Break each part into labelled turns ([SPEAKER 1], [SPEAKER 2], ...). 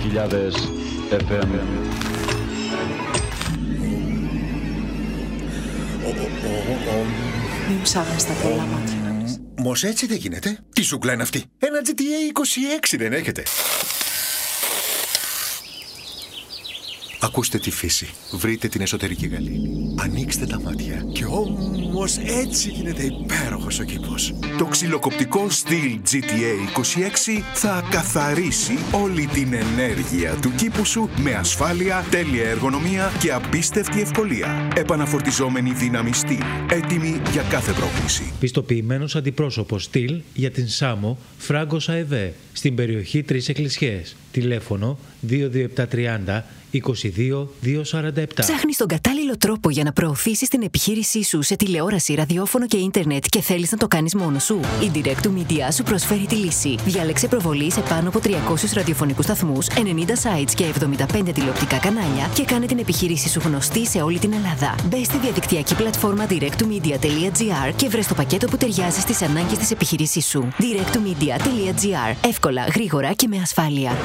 [SPEAKER 1] FM.
[SPEAKER 2] Μην ψάχνεις τα πολλά μάτια.
[SPEAKER 3] Μος έτσι δεν γίνεται. Τι ζούγκλα είναι αυτή? Ένα GTA 26 δεν έχετε? Ακούστε τη φύση. Βρείτε την εσωτερική γαλήνη. Ανοίξτε τα μάτια. Και όμως έτσι γίνεται υπέροχος ο κήπος. Το ξυλοκοπτικό στυλ GTA 26 θα καθαρίσει όλη την ενέργεια του κήπου σου με ασφάλεια, τέλεια εργονομία και απίστευτη ευκολία. Επαναφορτιζόμενη δύναμη στυλ. Έτοιμη για κάθε πρόκληση.
[SPEAKER 4] Πιστοποιημένος αντιπρόσωπος στυλ για την Σάμο Φράγκος ΑΕΒ στην περιοχή Τρεις Εκκλησιές. Τηλέφωνο 22730 22-247.
[SPEAKER 5] Ψάχνεις τον κατάλληλο τρόπο για να προωθήσεις την επιχείρησή σου σε τηλεόραση, ραδιόφωνο και ίντερνετ και θέλεις να το κάνεις μόνος σου? Η Direct Media σου προσφέρει τη λύση. Διάλεξε προβολή σε πάνω από 300 ραδιοφωνικούς σταθμούς, 90 sites και 75 τηλεοπτικά κανάλια και κάνε την επιχείρησή σου γνωστή σε όλη την Ελλάδα. Μπες στη διαδικτυακή πλατφόρμα directmedia.gr και βρες το πακέτο που ταιριάζει στις ανάγκες της επιχείρησής σου. directmedia.gr. Εύκολα, γρήγορα και με ασφάλεια.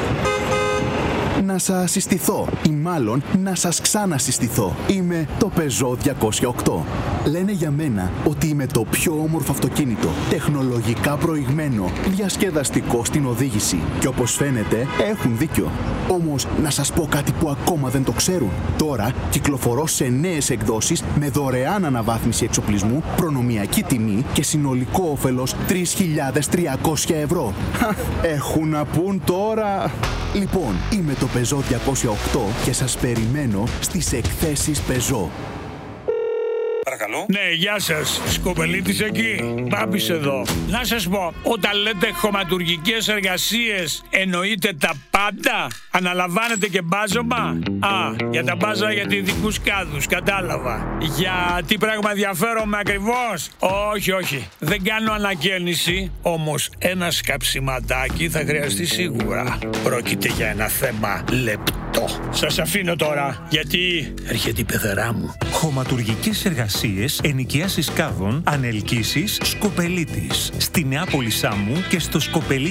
[SPEAKER 6] Να σας συστηθώ ή μάλλον να σας ξανασυστηθώ. Είμαι το Peugeot 208. Λένε για μένα ότι είμαι το πιο όμορφο αυτοκίνητο, τεχνολογικά προηγμένο, διασκεδαστικό στην οδήγηση. Και όπως φαίνεται έχουν δίκιο. Όμως να σας πω κάτι που ακόμα δεν το ξέρουν. Τώρα κυκλοφορώ σε νέες εκδόσεις με δωρεάν αναβάθμιση εξοπλισμού, προνομιακή τιμή και συνολικό όφελος 3.300 ευρώ. Έχουν να πούν τώρα. Λοιπόν, είμαι το Peugeot 208 και σας περιμένω στις εκθέσεις Peugeot.
[SPEAKER 7] Παρακαλώ. Ναι, γεια σας. Σκοπελίτης εκεί. Μπάμπης εδώ. Να σας πω, όταν λέτε χωματουργικές εργασίες, εννοείτε τα πάντα? Αναλαμβάνετε και μπάζωμα? Για τα μπάζα για ειδικούς κάδους, κατάλαβα. Για τι πράγμα ενδιαφέρομαι ακριβώς? Όχι. Δεν κάνω ανακαίνιση, όμως ένα σκαψιματάκι θα χρειαστεί σίγουρα. Πρόκειται για ένα θέμα λεπτό. Σας αφήνω τώρα, γιατί έρχεται η πεθερά μου.
[SPEAKER 8] Χωματουργικές εργασίες, ενοικιάσεις κάδων, ανελκύσεις, Σκοπελίτης. Στη Νεάπολη Σάμου και στο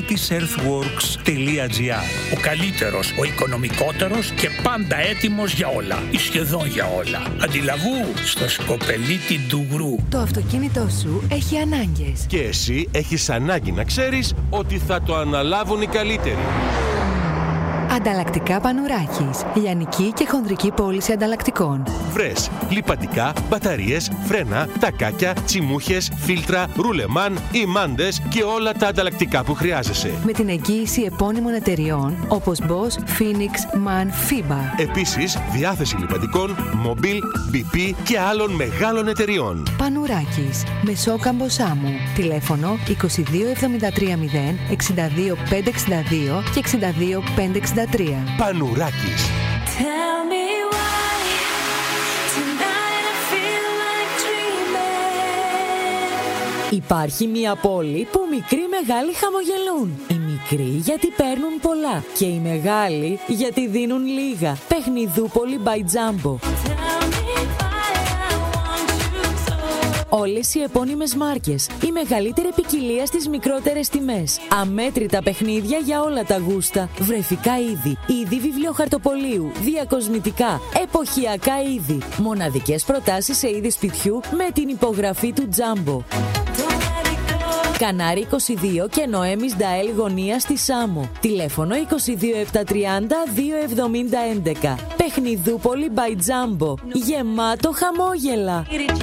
[SPEAKER 8] skopelitisEarthworks.gr.
[SPEAKER 7] Ο καλύτερος, ο οικονομικότερος και πάντα έτοιμος για όλα. Ή σχεδόν για όλα. Αντιλαβού στο Σκοπελίτη Ντουγρού.
[SPEAKER 9] Το αυτοκίνητό σου έχει ανάγκες.
[SPEAKER 10] Και εσύ έχεις ανάγκη να ξέρεις ότι θα το αναλάβουν οι καλύτεροι.
[SPEAKER 9] Ανταλλακτικά Πανουράκης. Λιανική και χονδρική πώληση ανταλλακτικών.
[SPEAKER 10] Βρες λιπαντικά, μπαταρίες, φρένα, τακάκια, τσιμούχες, φίλτρα, ρουλεμάν, ημάντες και όλα τα ανταλλακτικά που χρειάζεσαι.
[SPEAKER 9] Με την εγγύηση επώνυμων εταιριών όπως Bosch, Phoenix, MAN, FIBA.
[SPEAKER 10] Επίσης, διάθεση λιπαντικών, Mobil, BP και άλλων μεγάλων εταιριών.
[SPEAKER 9] Πανουράκης. Μεσόκαμπο Σάμου. Τηλέφωνο 2273 0 62 562 και 62 563.
[SPEAKER 10] Πανουράκης.
[SPEAKER 11] Υπάρχει μια πόλη που μικροί μεγάλοι χαμογελούν. Οι μικροί γιατί παίρνουν πολλά και οι μεγάλοι γιατί δίνουν λίγα. Παιχνιδούπολη by Jumbo. Όλες οι επώνυμες μάρκες, η μεγαλύτερη ποικιλία στις μικρότερες τιμές. Αμέτρητα παιχνίδια για όλα τα γούστα. Βρεφικά είδη, είδη βιβλιοχαρτοπολίου, διακοσμητικά, εποχιακά είδη. Μοναδικές προτάσεις σε είδη σπιτιού με την υπογραφή του Jumbo. Κανάρι 22 και Νοέμις Νταέλ γωνία στη Σάμο. Τηλέφωνο 22730 27011. Παιχνιδούπολη by Jumbo. Γεμάτο χαμόγελα.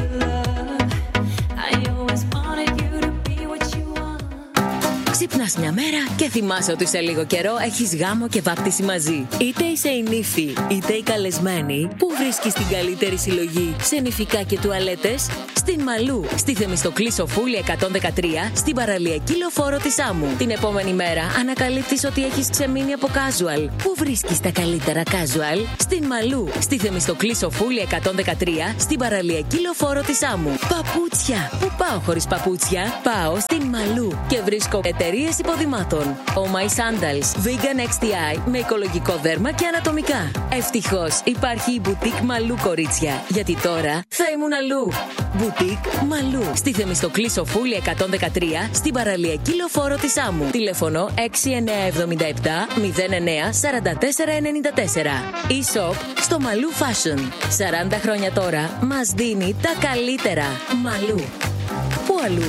[SPEAKER 5] Ξυπνάς μια μέρα και θυμάσαι ότι σε λίγο καιρό έχεις γάμο και βάπτιση μαζί. Είτε είσαι η νύφη, είτε η καλεσμένη, που βρίσκεις την καλύτερη συλλογή σε νηφικά και τουαλέτες? Στην Μαλού, στη Θεμιστοκλή Σοφούλη 113, στην παραλιακή λεωφόρο της Σάμου. Την επόμενη μέρα ανακαλύπτεις ότι έχεις ξεμείνει από casual. Πού βρίσκεις τα καλύτερα casual? Στην Μαλού, στη Θεμιστοκλή Σοφούλη 113, στην παραλιακή λεωφόρο της Σάμου. Παπούτσια. Πού πάω χωρίς παπούτσια? Πάω στην Μαλού και βρίσκω εταιρείες εταιρείες υποδημάτων. Oh My Sandals, Vegan XTI με οικολογικό δέρμα και ανατομικά. Ευτυχώς υπάρχει η Boutique Malou, κορίτσια, γιατί τώρα θα ήμουν αλλού. Boutique Malou, στη Θεμιστοκλή Σοφούλη 113, στην παραλιακή λεωφόρο της Άμμου. Τηλέφωνο 6977 09 44 94. E-shop στο Malou Fashion. 40 χρόνια τώρα μας δίνει τα καλύτερα. Malou. Πού αλλού?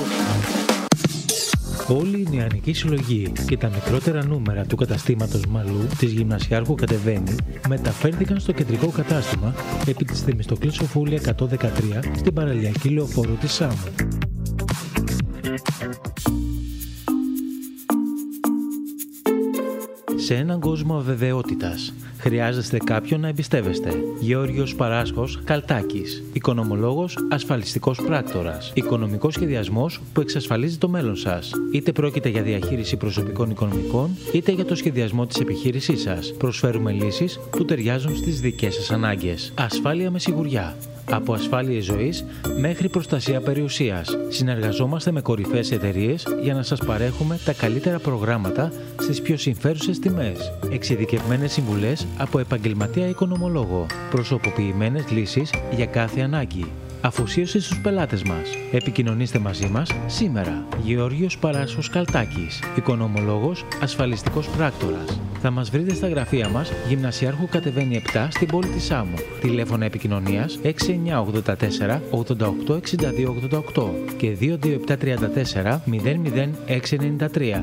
[SPEAKER 4] Όλη η νεανική συλλογή και τα μικρότερα νούμερα του καταστήματος Malou της Γυμνασιάρχου Κατεβαίνει μεταφέρθηκαν στο κεντρικό κατάστημα επί της Θεμιστοκλής Σοφούλη 113 στην παραλιακή λεωφόρο της Σάμου. Σε έναν κόσμο αβεβαιότητας, χρειάζεστε κάποιον να εμπιστεύεστε. Γεώργιος Παράσχος Καλτάκης, οικονομολόγος, ασφαλιστικός πράκτορας. Οικονομικός σχεδιασμός που εξασφαλίζει το μέλλον σας. Είτε πρόκειται για διαχείριση προσωπικών οικονομικών, είτε για το σχεδιασμό της επιχείρησής σας. Προσφέρουμε λύσεις που ταιριάζουν στις δικές σας ανάγκες. Ασφάλεια με σιγουριά. Από ασφάλειες ζωής μέχρι προστασία περιουσίας. Συνεργαζόμαστε με κορυφαίες εταιρείες για να σας παρέχουμε τα καλύτερα προγράμματα στις πιο συμφέρουσες τιμές. Εξειδικευμένες συμβουλές από επαγγελματία οικονομολόγο. Προσωποποιημένες λύσεις για κάθε ανάγκη. Αφοσίωση στους πελάτες μας. Επικοινωνήστε μαζί μας σήμερα. Γεώργιος Παράσχος Καλτάκης, οικονομολόγος, ασφαλιστικός πράκτορας. Θα μας βρείτε στα γραφεία μας, Γυμνασιάρχου Κατεβαίνει 7 στην πόλη της Σάμου. Τηλέφωνα επικοινωνίας 6984 88 62 88 και 22734 00693.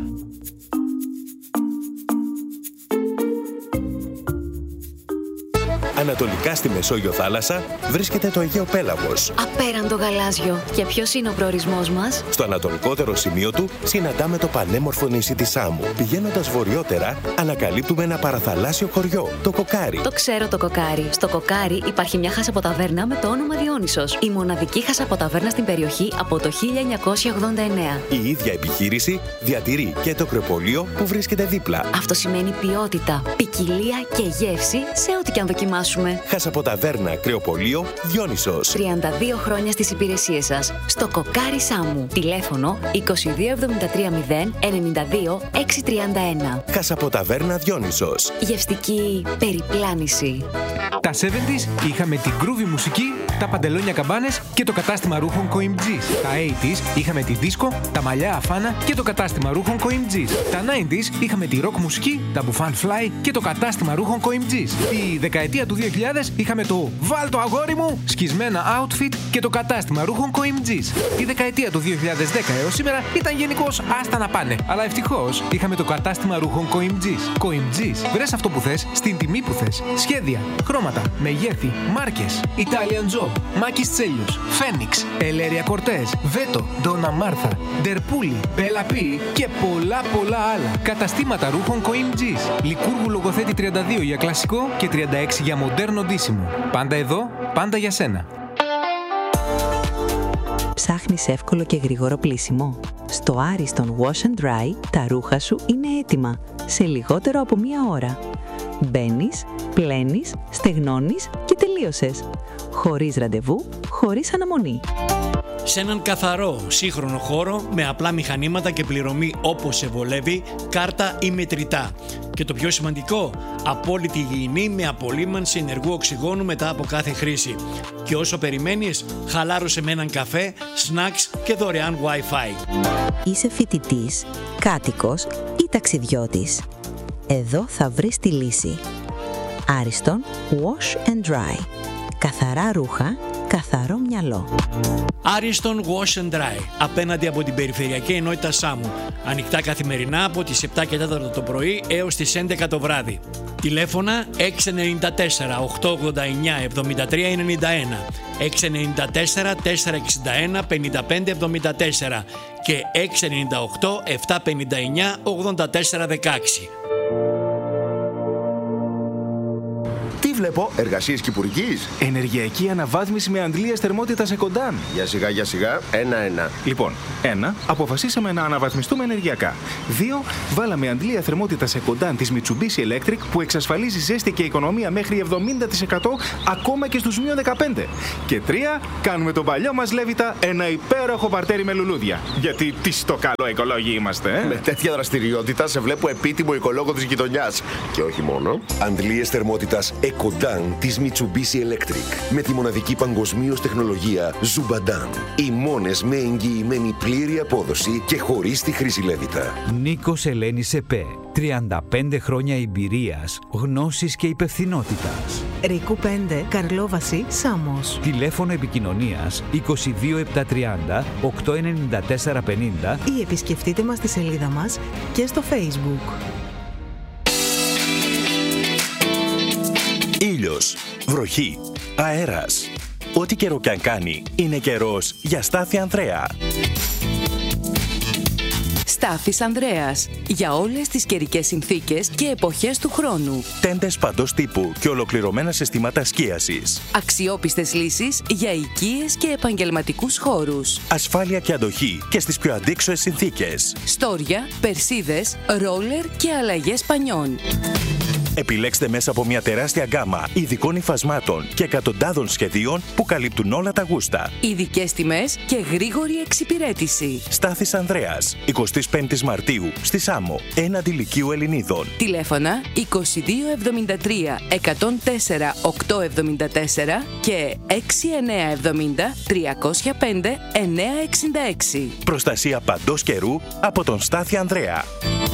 [SPEAKER 1] Ανατολικά στη Μεσόγειο θάλασσα βρίσκεται το Αιγαίο Πέλαγος.
[SPEAKER 2] Απέραντο γαλάζιο. Και ποιος είναι ο προορισμός μας?
[SPEAKER 1] Στο ανατολικότερο σημείο του συναντάμε το πανέμορφο νησί της Σάμου. Πηγαίνοντας βορειότερα, ανακαλύπτουμε ένα παραθαλάσσιο χωριό, το Κοκάρι.
[SPEAKER 2] Το ξέρω το Κοκάρι. Στο Κοκάρι υπάρχει μια χασαποταβέρνα με το όνομα Διόνυσος. Η μοναδική χασαποταβέρνα στην περιοχή από το 1989.
[SPEAKER 1] Η ίδια επιχείρηση διατηρεί και το κρεοπολείο που βρίσκεται δίπλα.
[SPEAKER 2] Αυτό σημαίνει ποιότητα, ποικιλία και γεύση σε ό,τι και αν δοκιμάσουμε.
[SPEAKER 1] Χασαποταβέρνα κρεοπολείο Διόνυσος.
[SPEAKER 2] 32 χρόνια στις υπηρεσίες σας. Στο Κοκάρι Σάμου. Τηλέφωνο 2273 0 92 631.
[SPEAKER 1] Χασαποταβέρνα Διόνυσος.
[SPEAKER 2] Γευστική περιπλάνηση.
[SPEAKER 12] Τα 70's είχαμε την groovy μουσική, τα παντελόνια καμπάνες και το κατάστημα ρούχων Coimgis. Τα 80's είχαμε τη δίσκο, τα μαλλιά αφάνα και το κατάστημα ρούχων Coimgis. Τα 90's είχαμε τη rock μουσική, τα μπουφάν fly και το κατάστημα ρούχων Coimgis. Τη δεκαετία του 2000 είχαμε το «Βάλ το αγόρι μου» σκισμένα outfit και το κατάστημα ρούχων Coimgis. Η δεκαετία του 2010 έως σήμερα ήταν γενικώς άστα να πάνε. Αλλά ευτυχώς είχαμε το κατάστημα ρούχων Coimgis. Coimgis, βρες αυτό που θες, στην τιμή που θες. Σχέδια, χρώματα, μεγέθη, μάρκες. Italian Job, Μάκης Τσέλιος, Φένιξ, Ελέρια Κορτές, Βέτο, Ντόνα Μάρθα, Ντερπούλη, Μπελαπή και πολλά άλλα. Καταστήματα ρούχων Coimgis. Λικούργου Λογοθέτη 32 για κλασικό και 36 για μοντέρνο ντύσιμο. Πάντα εδώ, πάντα για σένα.
[SPEAKER 13] Ψάχνεις εύκολο και γρήγορο πλύσιμο? Στο Άριστον Wash and Dry τα ρούχα σου είναι έτοιμα σε λιγότερο από μία ώρα. Μπαίνεις, πλένεις, στεγνώνεις και τελείωσες. Χωρίς ραντεβού, χωρίς αναμονή.
[SPEAKER 14] Σε έναν καθαρό, σύγχρονο χώρο με απλά μηχανήματα και πληρωμή όπως σε βολεύει, κάρτα ή μετρητά. Και το πιο σημαντικό, απόλυτη υγιεινή με απολύμανση ενεργού οξυγόνου μετά από κάθε χρήση. Και όσο περιμένεις, χαλάρωσε με έναν καφέ, snacks και δωρεάν Wi-Fi.
[SPEAKER 13] Είσαι φοιτητής, κάτοικος ή ταξιδιώτης? Εδώ θα βρεις τη λύση. Άριστον Wash and Dry. Καθαρά ρούχα, καθαρό μυαλό.
[SPEAKER 14] Άριστον Wash and Dry, απέναντι από την Περιφερειακή Ενότητα Σάμου. Ανοιχτά καθημερινά από τις 7 και 4 το πρωί έως τις 11 το βράδυ. Τηλέφωνα 694 889 73 91, 694 461 55 74 και 698 759 84 16.
[SPEAKER 15] βλέπω, εργασίες κυπουρικής.
[SPEAKER 16] Ενεργειακή αναβάθμιση με αντλίες θερμότητας Εκοντάν.
[SPEAKER 15] Για σιγά, ένα-ένα.
[SPEAKER 16] Λοιπόν, 1. Αποφασίσαμε να αναβαθμιστούμε ενεργειακά. 2. Βάλαμε αντλία θερμότητας Εκοντάν της Mitsubishi Electric που εξασφαλίζει ζέστη και οικονομία μέχρι 70% ακόμα και στους -15. Και 3. Κάνουμε τον παλιό μας Λέβητα ένα υπέροχο παρτέρι με λουλούδια. Γιατί τι στο καλό οικολόγοι είμαστε,
[SPEAKER 15] Με τέτοια δραστηριότητα σε βλέπω επίτιμο οικολόγο της γειτονιάς. Και όχι μόνο.
[SPEAKER 17] Αντλίες θερμότητας Εκοντάν της Mitsubishi Electric. Με τη μοναδική παγκοσμίως τεχνολογία Zubadan. Οι μόνες με εγγυημένη πλήρη απόδοση και χωρίς τη χρήση Λέβητα.
[SPEAKER 18] Νίκος Ελένης ΕΠΕ. 35 χρόνια εμπειρίας, γνώσης και υπευθυνότητας.
[SPEAKER 9] Ρίκου 5, Καρλόβαση, Σάμος.
[SPEAKER 18] Τηλέφωνο επικοινωνίας 22 730 894 50
[SPEAKER 9] ή επισκεφτείτε μας στη σελίδα μας και στο Facebook.
[SPEAKER 1] Ήλιος, βροχή, αέρας. Ό,τι καιρό κι αν κάνει, είναι καιρός για Στάθη Ανδρέα.
[SPEAKER 19] Στάθης Ανδρέας. Για όλες τις καιρικές συνθήκες και εποχές του χρόνου.
[SPEAKER 1] Τέντες παντός τύπου και ολοκληρωμένα συστήματα σκίασης.
[SPEAKER 19] Αξιόπιστες λύσεις για οικίες και επαγγελματικούς χώρους.
[SPEAKER 1] Ασφάλεια και αντοχή και στις πιο αντίξωες συνθήκες.
[SPEAKER 19] Στόρια, περσίδες, ρόλερ και αλλαγές πανιών.
[SPEAKER 1] Επιλέξτε μέσα από μια τεράστια γκάμα ειδικών υφασμάτων και εκατοντάδων σχεδίων που καλύπτουν όλα τα γούστα.
[SPEAKER 19] Ειδικές τιμές και γρήγορη εξυπηρέτηση.
[SPEAKER 1] Στάθης Ανδρέας, 25 Μαρτίου, στη Σάμο, έναντι Λυκείου Ελληνίδων.
[SPEAKER 19] Τηλέφωνα 2273 104 874 και 6970 305 966.
[SPEAKER 1] Προστασία παντός καιρού από τον Στάθη Ανδρέα.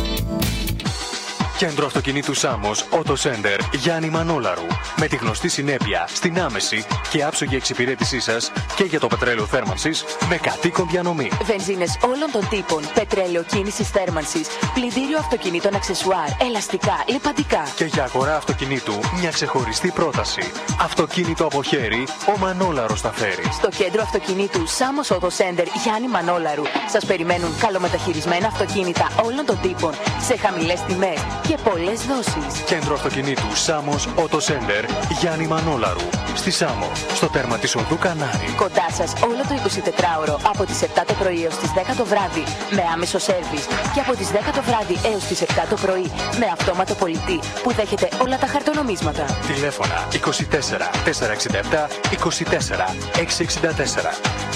[SPEAKER 10] Κέντρο αυτοκινήτου Σάμος Auto Center Γιάννη Μανόλαρου. Με τη γνωστή συνέπεια στην άμεση και άψογη εξυπηρέτησή σας και για το πετρέλαιο θέρμανσης με κατοίκον διανομή.
[SPEAKER 20] Βενζίνες όλων των τύπων, πετρέλαιο κίνησης θέρμανσης, πλυντήριο αυτοκινήτων αξεσουάρ, ελαστικά, λιπαντικά.
[SPEAKER 10] Και για αγορά αυτοκινήτου μια ξεχωριστή πρόταση. Αυτοκίνητο από χέρι, ο Μανόλαρος τα φέρει.
[SPEAKER 20] Στο κέντρο αυτοκινήτου Σάμος Auto Center Γιάννη Μανόλαρου σας περιμένουν καλομεταχειρισμένα αυτοκίνητα όλων των τύπων σε χαμηλές τιμές και πολλές δόσεις.
[SPEAKER 10] Κέντρο αυτοκινήτου Σάμος Auto Center Γιάννη Μανόλαρου. Στη Σάμο, στο τέρμα της οδού Κανάρη.
[SPEAKER 20] Κοντά σας όλο το 24ωρο από τις 7 το πρωί έως τις 10 το βράδυ με άμεσο σέρβις και από τις 10 το βράδυ έως τις 7 το πρωί με αυτόματο πολιτή που δέχεται όλα τα χαρτονομίσματα.
[SPEAKER 10] Τηλέφωνα 24 467 24 664.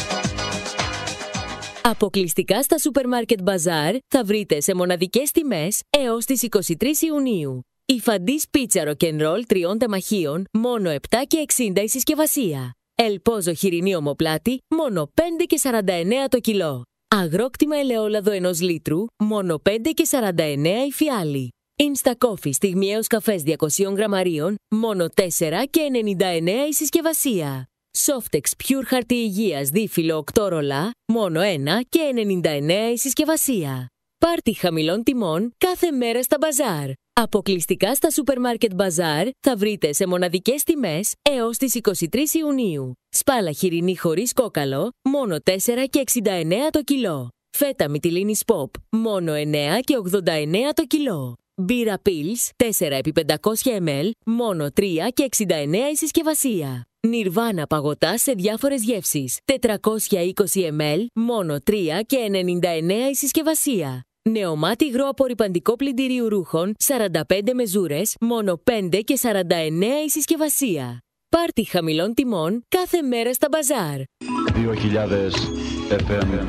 [SPEAKER 11] Αποκλειστικά στα Supermarket Bazaar θα βρείτε σε μοναδικές τιμές έως τις 23 Ιουνίου. Η Φαντής πίτσα ροκενρόλ 3 τεμαχίων, μόνο 7 και 60 η συσκευασία. Ελπόζο χοιρινή ομοπλάτη, μόνο 5 και 49 το κιλό. Αγρόκτημα ελαιόλαδο 1 λίτρου, μόνο 5 και 49 η φιάλη. Insta Coffee στιγμιαίος καφές 200 γραμμαρίων, μόνο 4 και 99 η συσκευασία. Softex Pure χαρτί υγείας δίφυλλο 8 ρολά, μόνο 1 και 99 η συσκευασία. Πάρτι χαμηλών τιμών κάθε μέρα στα μπαζάρ. Αποκλειστικά στα Supermarket Bazaar θα βρείτε σε μοναδικές τιμές έως τις 23 Ιουνίου. Σπάλα χοιρινή χωρίς κόκαλο, μόνο 4 και 69 το κιλό. Φέτα μυτιλίνης Pop, μόνο 9 και 89 το κιλό. Μπύρα Pils 4 x 500 ml, μόνο 3 και 69 η συσκευασία. Νιρβάνα παγωτά σε διάφορες γεύσεις, 420 ml, μόνο 3 και 99 η συσκευασία. Νεομάτι υγρό απορρυπαντικό πλυντηρίου ρούχων, 45 μεζούρες, μόνο 5 και 49 η συσκευασία. Πάρτι χαμηλών τιμών κάθε μέρα στα μπαζάρ.
[SPEAKER 21] 2000 FM.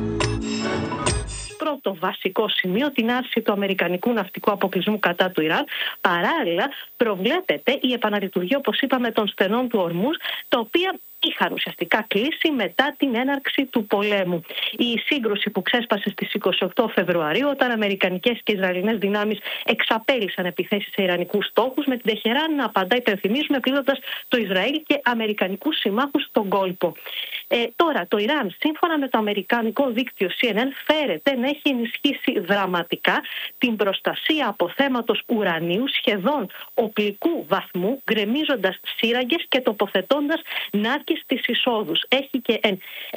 [SPEAKER 22] Πρώτο βασικό σημείο, την άρση του αμερικανικού ναυτικού αποκλεισμού κατά του Ιράν. Παράλληλα, προβλέπεται η επαναλειτουργία, όπως είπαμε, των στενών του Ορμούζ, τα οποία είχαν ουσιαστικά κλείσει μετά την έναρξη του πολέμου. Η σύγκρουση που ξέσπασε στις 28 Φεβρουαρίου, όταν αμερικανικές και ισραηλινές δυνάμεις εξαπέλυσαν επιθέσεις σε ιρανικούς στόχους, με την Τεχεράν να απαντά, υπενθυμίζουμε, πλήττοντας το Ισραήλ και αμερικανικούς συμμάχους στον κόλπο. Τώρα, το Ιράν, σύμφωνα με το αμερικανικό δίκτυο CNN, φέρεται να έχει ενισχύσει δραματικά την προστασία αποθέματος ουρανίου σχεδόν οπλικού βαθμού, γκρεμίζοντας σύραγγες και τοποθετώντας νάρκες στις εισόδους. Έχει και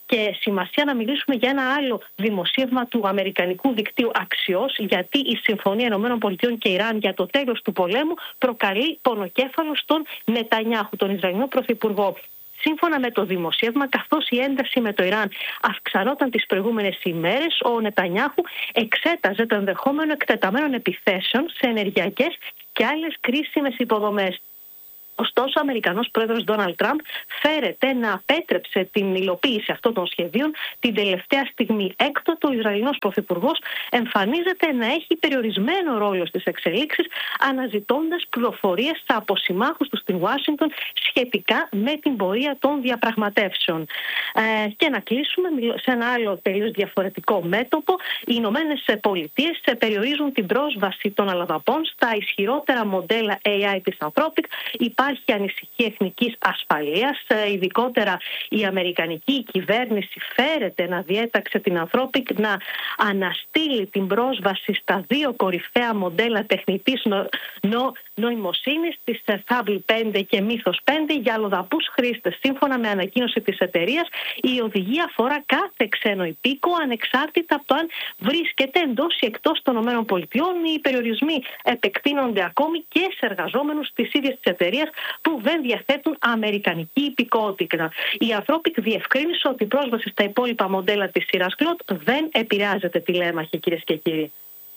[SPEAKER 22] και σημασία να μιλήσουμε για ένα άλλο δημοσίευμα του Αμερικανικού δικτύου Axios, γιατί η Συμφωνία ΗΠΑ και Ιράν για το τέλος του πολέμου προκαλεί πονοκέφαλο στον Νετανιάχου, τον Ισραηλινό Πρωθυπουργό. Σύμφωνα με το δημοσίευμα, καθώς η ένταση με το Ιράν αυξανόταν τις προηγούμενες ημέρες, ο Νετανιάχου εξέταζε το ενδεχόμενο εκτεταμένων επιθέσεων σε ενεργειακές και άλλες κρίσιμες υποδομές. Ωστόσο, ο Αμερικανός πρόεδρος Ντόναλντ Τραμπ φέρεται να απέτρεψε την υλοποίηση αυτών των σχεδίων την τελευταία στιγμή. Έκτοτε, ο Ισραηλινός πρωθυπουργός εμφανίζεται να έχει περιορισμένο ρόλο στις εξελίξεις, αναζητώντας πληροφορίες από συμμάχους του στην Ουάσιγκτον σχετικά με την πορεία των διαπραγματεύσεων. Και να κλείσουμε σε ένα άλλο τελείως διαφορετικό μέτωπο. Οι Ηνωμένες Πολιτείες περιορίζουν την πρόσβαση των αλλοδαπών στα ισχυρότερα μοντέλα AI της Anthropic. Υπάρχει ανησυχία εθνικής ασφαλείας, ειδικότερα η αμερικανική κυβέρνηση φέρεται να διέταξε την Anthropic να αναστείλει την πρόσβαση στα δύο κορυφαία μοντέλα τεχνητής νοημοσύνης, της Fable 5 και Mythos 5, για αλλοδαπούς χρήστες. Σύμφωνα με ανακοίνωση της εταιρείας, η οδηγία αφορά κάθε ξένο υπήκο, ανεξάρτητα από το αν βρίσκεται εντός ή εκτός των ΗΠΑ. Οι περιορισμοί επεκτείνονται ακόμη και σε εργαζόμενους της ίδιας της εταιρείας που δεν διαθέτουν αμερικανική υπηκότητα. Η Anthropic διευκρίνησε ότι η πρόσβαση στα υπόλοιπα μοντέλα της σειράς Claude δεν επηρεάζεται τηλέμαχη, κυρίες και κύριοι.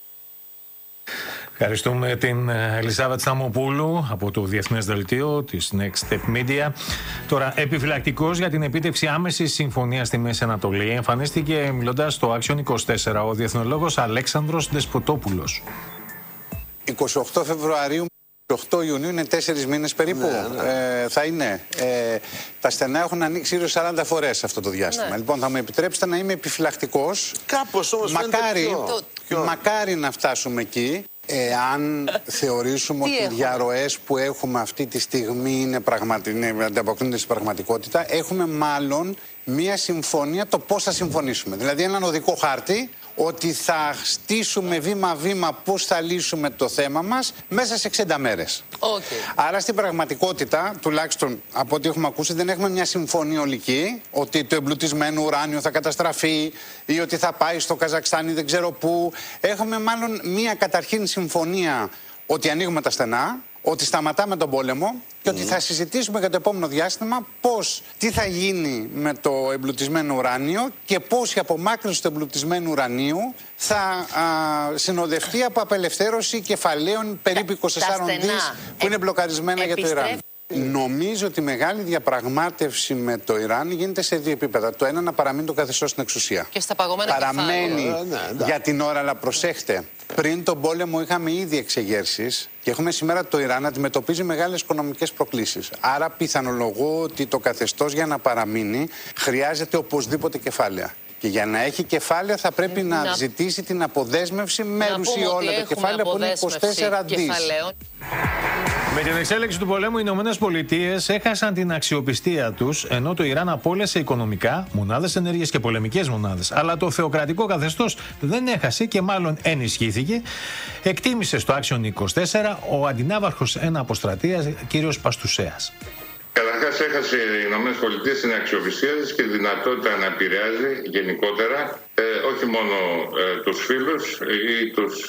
[SPEAKER 3] Ευχαριστούμε την Ελισάβετ Σταμοπούλου από το Διεθνές Δελτίο της Next Step Media. Τώρα, επιφυλακτικός για την επίτευξη άμεσης συμφωνίας στη Μέση Ανατολή, εμφανίστηκε μιλώντας στο Action 24 ο διεθνολόγος Αλέξανδρος Δεσποτόπουλος.
[SPEAKER 6] 28 Φεβρουαρίου 8 Ιουνίου είναι 4 μήνες περίπου. Θα είναι. Τα στενά έχουν ανοίξει γύρω 40 φορές αυτό το διάστημα. Ναι. Λοιπόν, θα μου επιτρέψετε να είμαι επιφυλακτικός.
[SPEAKER 15] Κάπως όμως
[SPEAKER 6] μακάρι να φτάσουμε εκεί. Εάν θεωρήσουμε ότι οι διαρροές που έχουμε αυτή τη στιγμή ανταποκρίνονται στην πραγματικότητα, έχουμε μάλλον μία συμφωνία το πώς θα συμφωνήσουμε. Δηλαδή έναν οδικό χάρτη ότι θα στήσουμε βήμα-βήμα πώς θα λύσουμε το θέμα μας μέσα σε 60 μέρες. Άρα στην πραγματικότητα, τουλάχιστον από ό,τι έχουμε ακούσει, δεν έχουμε μια συμφωνία ολική ότι το εμπλουτισμένο ουράνιο θα καταστραφεί ή ότι θα πάει στο Καζακστάν ή δεν ξέρω πού. Έχουμε μάλλον μια καταρχήν συμφωνία ότι ανοίγουμε τα στενά, ότι σταματάμε τον πόλεμο και ότι θα συζητήσουμε για το επόμενο διάστημα τι θα γίνει με το εμπλουτισμένο ουράνιο και πώς η απομάκρυνση του εμπλουτισμένου ουρανίου θα συνοδευτεί από απελευθέρωση κεφαλαίων περίπου 24 δις που είναι μπλοκαρισμένα για το Ιράν. Νομίζω ότι η μεγάλη διαπραγμάτευση με το Ιράν γίνεται σε δύο επίπεδα. Το ένα, να παραμείνει το καθεστώς στην εξουσία.
[SPEAKER 23] Και στα παγωμένα
[SPEAKER 6] παραμένει για την ώρα, αλλά προσέχτε. Πριν τον πόλεμο είχαμε ήδη εξεγέρσεις και έχουμε σήμερα το Ιράν να αντιμετωπίζει μεγάλες οικονομικές προκλήσεις. Άρα πιθανολογώ ότι το καθεστώς για να παραμείνει χρειάζεται οπωσδήποτε κεφάλαια. Και για να έχει κεφάλαια θα πρέπει να ζητήσει την αποδέσμευση μέρους ή όλα τα κεφάλαια που είναι 24 δις.
[SPEAKER 3] Με την εξέλιξη του πολέμου, οι Ηνωμένες Πολιτείες έχασαν την αξιοπιστία τους, ενώ το Ιράν απόλυσε οικονομικά, μονάδες ενέργειας και πολεμικές μονάδες. Αλλά το θεοκρατικό καθεστώς δεν έχασε και μάλλον ενισχύθηκε. Εκτίμησε στο Action 24 ο αντινάβαρχος ένα αποστρατείας, κύριος Παστουσέας.
[SPEAKER 24] Καταρχάς, έχασε οι Ηνωμένες Πολιτείες την αξιοπιστία της και τη δυνατότητα να επηρεάζει γενικότερα όχι μόνο τους φίλους ή τους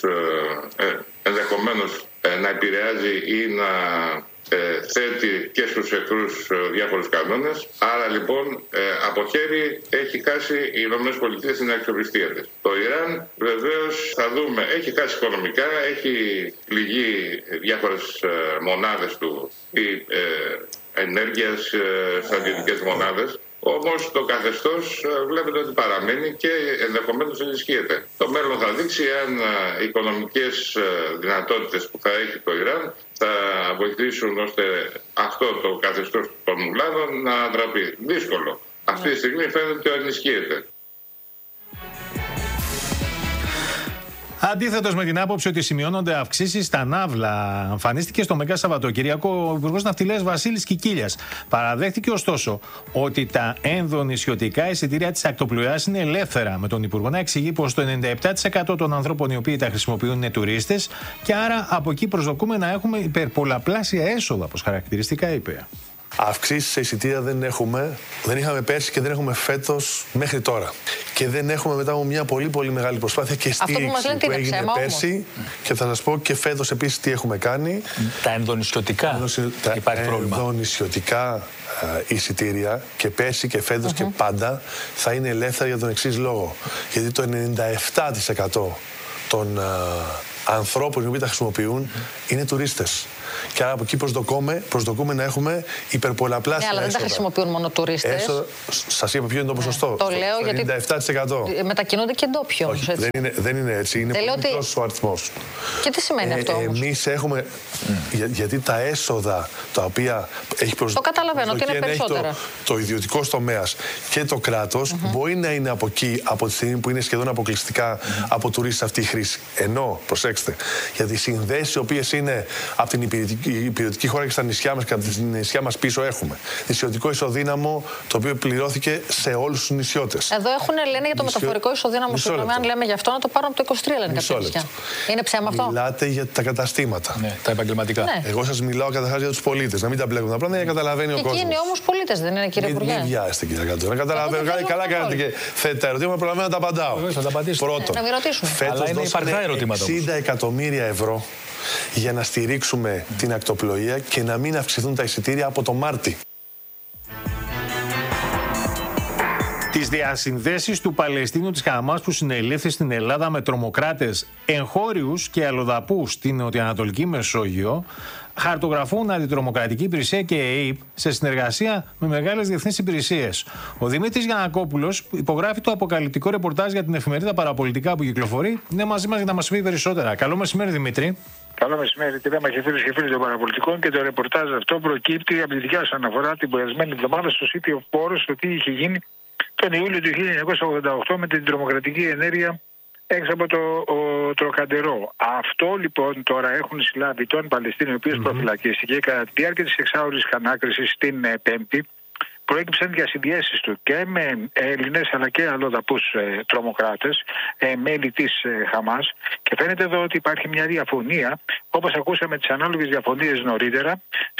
[SPEAKER 24] ενδεχομένως να επηρεάζει ή να θέτει και στους εχθρούς διάφορους κανόνες. Άρα λοιπόν από χέρι έχει χάσει οι Ηνωμένες Πολιτείες την αξιοπιστία της. Το Ιράν βεβαίως θα δούμε, έχει χάσει οικονομικά, έχει πληγεί διάφορες μονάδες του ή ενέργειας, στρατιωτικές μονάδες. Όμως το καθεστώς βλέπετε ότι παραμένει και ενδεχομένως ενισχύεται. Το μέλλον θα δείξει αν οι οικονομικές δυνατότητες που θα έχει το Ιράν θα βοηθήσουν ώστε αυτό το καθεστώς των μουλάδων να ανατραπεί. Δύσκολο. Αυτή τη στιγμή φαίνεται ότι ενισχύεται.
[SPEAKER 3] Αντίθετος με την άποψη ότι σημειώνονται αυξήσεις στα ναύλα, εμφανίστηκε στο Μεγάλο Σαββατοκύριακο ο Υπουργός Ναυτιλίας Βασίλης Κικίλιας. Παραδέχτηκε ωστόσο ότι τα ενδονησιωτικά εισιτήρια της ακτοπλοείας είναι ελεύθερα, με τον Υπουργό να εξηγεί πως το 97% των ανθρώπων οι οποίοι τα χρησιμοποιούν είναι τουρίστες και άρα από εκεί προσδοκούμε να έχουμε υπερπολαπλάσια έσοδα, όπως χαρακτηριστικά είπε.
[SPEAKER 5] Αυξήσεις σε εισιτήρια δεν έχουμε. Δεν είχαμε πέρσι και δεν έχουμε φέτος μέχρι τώρα. Και δεν έχουμε μετά από μια πολύ πολύ μεγάλη προσπάθεια και στήριξη που έγινε πέρσι. Και θα σας πω και φέτος επίσης τι έχουμε κάνει.
[SPEAKER 7] Τα ενδονησιωτικά υπάρχει πρόβλημα.
[SPEAKER 5] Τα ενδονησιωτικά εισιτήρια και πέρσι και φέτος και πάντα θα είναι ελεύθερα για τον εξής λόγο. Γιατί το 97% των ανθρώπων οι οποίοι τα χρησιμοποιούν είναι τουρίστες. Και άρα από εκεί προσδοκούμε να έχουμε υπερπολαπλάσια έσοδα.
[SPEAKER 8] Αλλά δεν τα χρησιμοποιούν μόνο τουρίστες.
[SPEAKER 5] Σας είπα ποιο είναι το ποσοστό.
[SPEAKER 8] Το λέω γιατί
[SPEAKER 5] 97%.
[SPEAKER 8] μετακινούνται και ντόπιοι όμως.
[SPEAKER 5] Όχι, δεν είναι έτσι. Είναι πολύ μικρός ο αριθμός.
[SPEAKER 8] Και τι σημαίνει αυτό όμως?
[SPEAKER 5] Εμείς έχουμε. Γιατί τα έσοδα τα οποία έχει προσδοκία.
[SPEAKER 8] Το καταλαβαίνω ότι είναι περισσότερα.
[SPEAKER 5] Το ιδιωτικό τομέα και το κράτος μπορεί να είναι από εκεί από τη στιγμή που είναι σχεδόν αποκλειστικά από τουρίστες αυτή η χρήση. Ενώ, προσέξτε, γιατί οι συνδέσεις οι οποίες είναι από την υπηρετική χώρα και στα νησιά μας, κατά τη νησιά μας πίσω έχουμε νησιωτικό ισοδύναμο το οποίο πληρώθηκε σε όλους τους νησιώτες.
[SPEAKER 8] Εδώ λένε για το μεταφορικό ισοδύναμο. Συγγνώμη, αν λέμε γι' αυτό, να το πάρουν από το 23, λένε κάποια νησιά. Είναι ψέμα αυτό?
[SPEAKER 5] Μιλάτε για τα καταστήματα.
[SPEAKER 7] Ναι, τα επαγγελματικά.
[SPEAKER 5] Ναι. Εγώ σας μιλάω καταρχάς για τους πολίτες. Να μην τα μπλέκουμε τα πράγματα για να καταλαβαίνει ο κόσμος.
[SPEAKER 8] Εκείνοι όμως πολίτες δεν είναι, κύριε Υπουργέ?
[SPEAKER 5] Μην βιάζεστε, κύριε Κατώ. Να καταλαβαίνω. Καλά κάνετε και θέτε τα ερωτήματα. Προλαβαίνω να τα απαντάω. Πρώτον,
[SPEAKER 8] να μην ρωτήσουμε.
[SPEAKER 5] Φέτος δώσαμε 60 εκατομμύρια ευρώ για να στηρίξουμε την ακτοπλοεία και να μην αυξηθούν τα εισιτήρια από το Μάρτι.
[SPEAKER 3] Τις διασυνδέσεις του Παλαιστίνου της Χαμάς που συνελήφθη στην Ελλάδα με τρομοκράτες εγχώριους και αλλοδαπούς στην νοτιοανατολική Μεσόγειο χαρτογραφούν αντιτρομοκρατική υπηρεσία και ΕΕΠ σε συνεργασία με μεγάλες διεθνείς υπηρεσίες. Ο Δημήτρης Γιαννακόπουλος υπογράφει το αποκαλυπτικό ρεπορτάζ για την εφημερίδα Παραπολιτικά που κυκλοφορεί. Είναι μαζί μας για να μας πει περισσότερα. Καλό μεσημέρι, Δημήτρη.
[SPEAKER 23] Καλό μεσημέρι, κυρία Μαχαιφίλους και φίλοι των Παραπολιτικών. Και το ρεπορτάζ αυτό προκύπτει από τη δικιά σας αναφορά την περασμένη εβδομάδα στο City of Poros, το τι είχε γίνει τον Ιούλιο του 1988 με την τρομοκρατική ενέργεια έξω από το Τροκαντερό. Αυτό λοιπόν τώρα έχουν συλλάβει τον Παλαιστίνιο, ο οποίος προφυλακίστηκε κατά τη διάρκεια της εξάωρης ανάκρισης την Πέμπτη. Προέκυψαν διασυνδέσεις του και με Έλληνες αλλά και αλλοδαπούς τρομοκράτες, μέλη της Χαμάς, και φαίνεται εδώ ότι υπάρχει μια διαφωνία, όπως ακούσαμε τις ανάλογες διαφωνίες νωρίτερα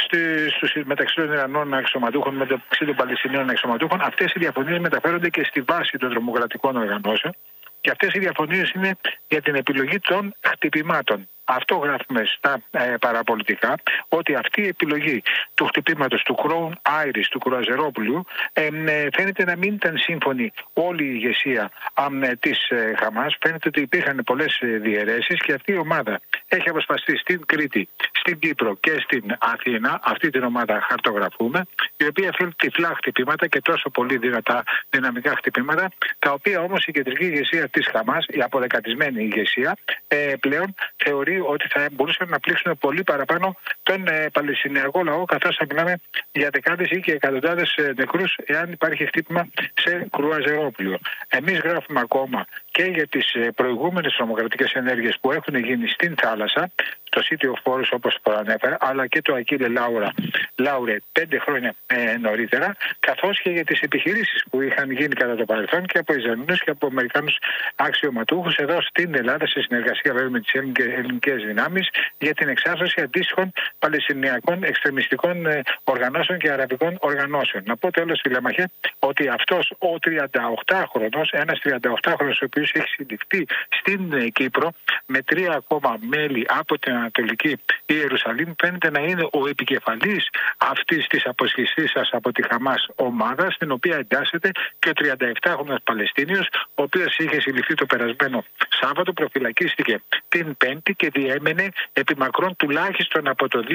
[SPEAKER 23] μεταξύ των Ιρανών αξιωματούχων, μεταξύ των Παλαιστινίων αξιωματούχων. Αυτές οι διαφωνίες μεταφέρονται και στη βάση των τρομοκρατικών οργανώσεων και αυτές οι διαφωνίες είναι για την επιλογή των χτυπημάτων. Αυτό γράφουμε στα παραπολιτικά, ότι αυτή η επιλογή του χτυπήματος του Crown Iris, του Κρουαζερόπουλου, φαίνεται να μην ήταν σύμφωνη όλη η ηγεσία της Χαμάς. Φαίνεται ότι υπήρχαν πολλές διαιρέσεις και αυτή η ομάδα έχει αποσπαστεί στην Κρήτη, στην Κύπρο και στην Αθήνα. Αυτή την ομάδα χαρτογραφούμε, η οποία θέλει τυφλά χτυπήματα και τόσο πολύ δυνατά δυναμικά χτυπήματα, τα οποία όμως η κεντρική ηγεσία της Χαμάς, η αποδεκατισμένη ηγεσία, πλέον θεωρεί ότι θα μπορούσαν να πλήξουν πολύ παραπάνω τον Παλαιστινιακό λαό, καθώς θα μιλάμε για δεκάδες ή και εκατοντάδες νεκρούς εάν υπάρχει χτύπημα σε Κρουαζερόπουλο. Εμείς γράφουμε ακόμα και για τις προηγούμενες τρομοκρατικές ενέργειες που έχουν γίνει στην θάλασσα, το City of Poros όπως προανέφερα, αλλά και το Ακίλε Λάουρε 5 χρόνια νωρίτερα, καθώς και για τις επιχειρήσεις που είχαν γίνει κατά το παρελθόν και από Ισραηλινούς και από Αμερικάνους αξιωματούχους εδώ στην Ελλάδα, σε συνεργασία βέβαια με τις ελληνικές δυνάμεις, για την εξάρτηση αντίστοιχων παλαιστινιακών εξτρεμιστικών οργανώσεων και αραβικών οργανώσεων. Να πω τέλος, φίλε Μαχέ, ότι αυτός ο 38χρονος, ένας 38χρονος ο οποίος έχει συλληφθεί στην Κύπρο με 3 ακόμα μέλη από την Ανατολική Ιερουσαλήμ, φαίνεται να είναι ο επικεφαλής αυτής της αποσχιστής από τη Χαμάς ομάδα, στην οποία εντάσσεται και ο 37χρονος Παλαιστίνιος, ο οποίος είχε συλληφθεί το περασμένο Σάββατο, προφυλακίστηκε την Πέμπτη και διέμενε επί μακρόν τουλάχιστον από το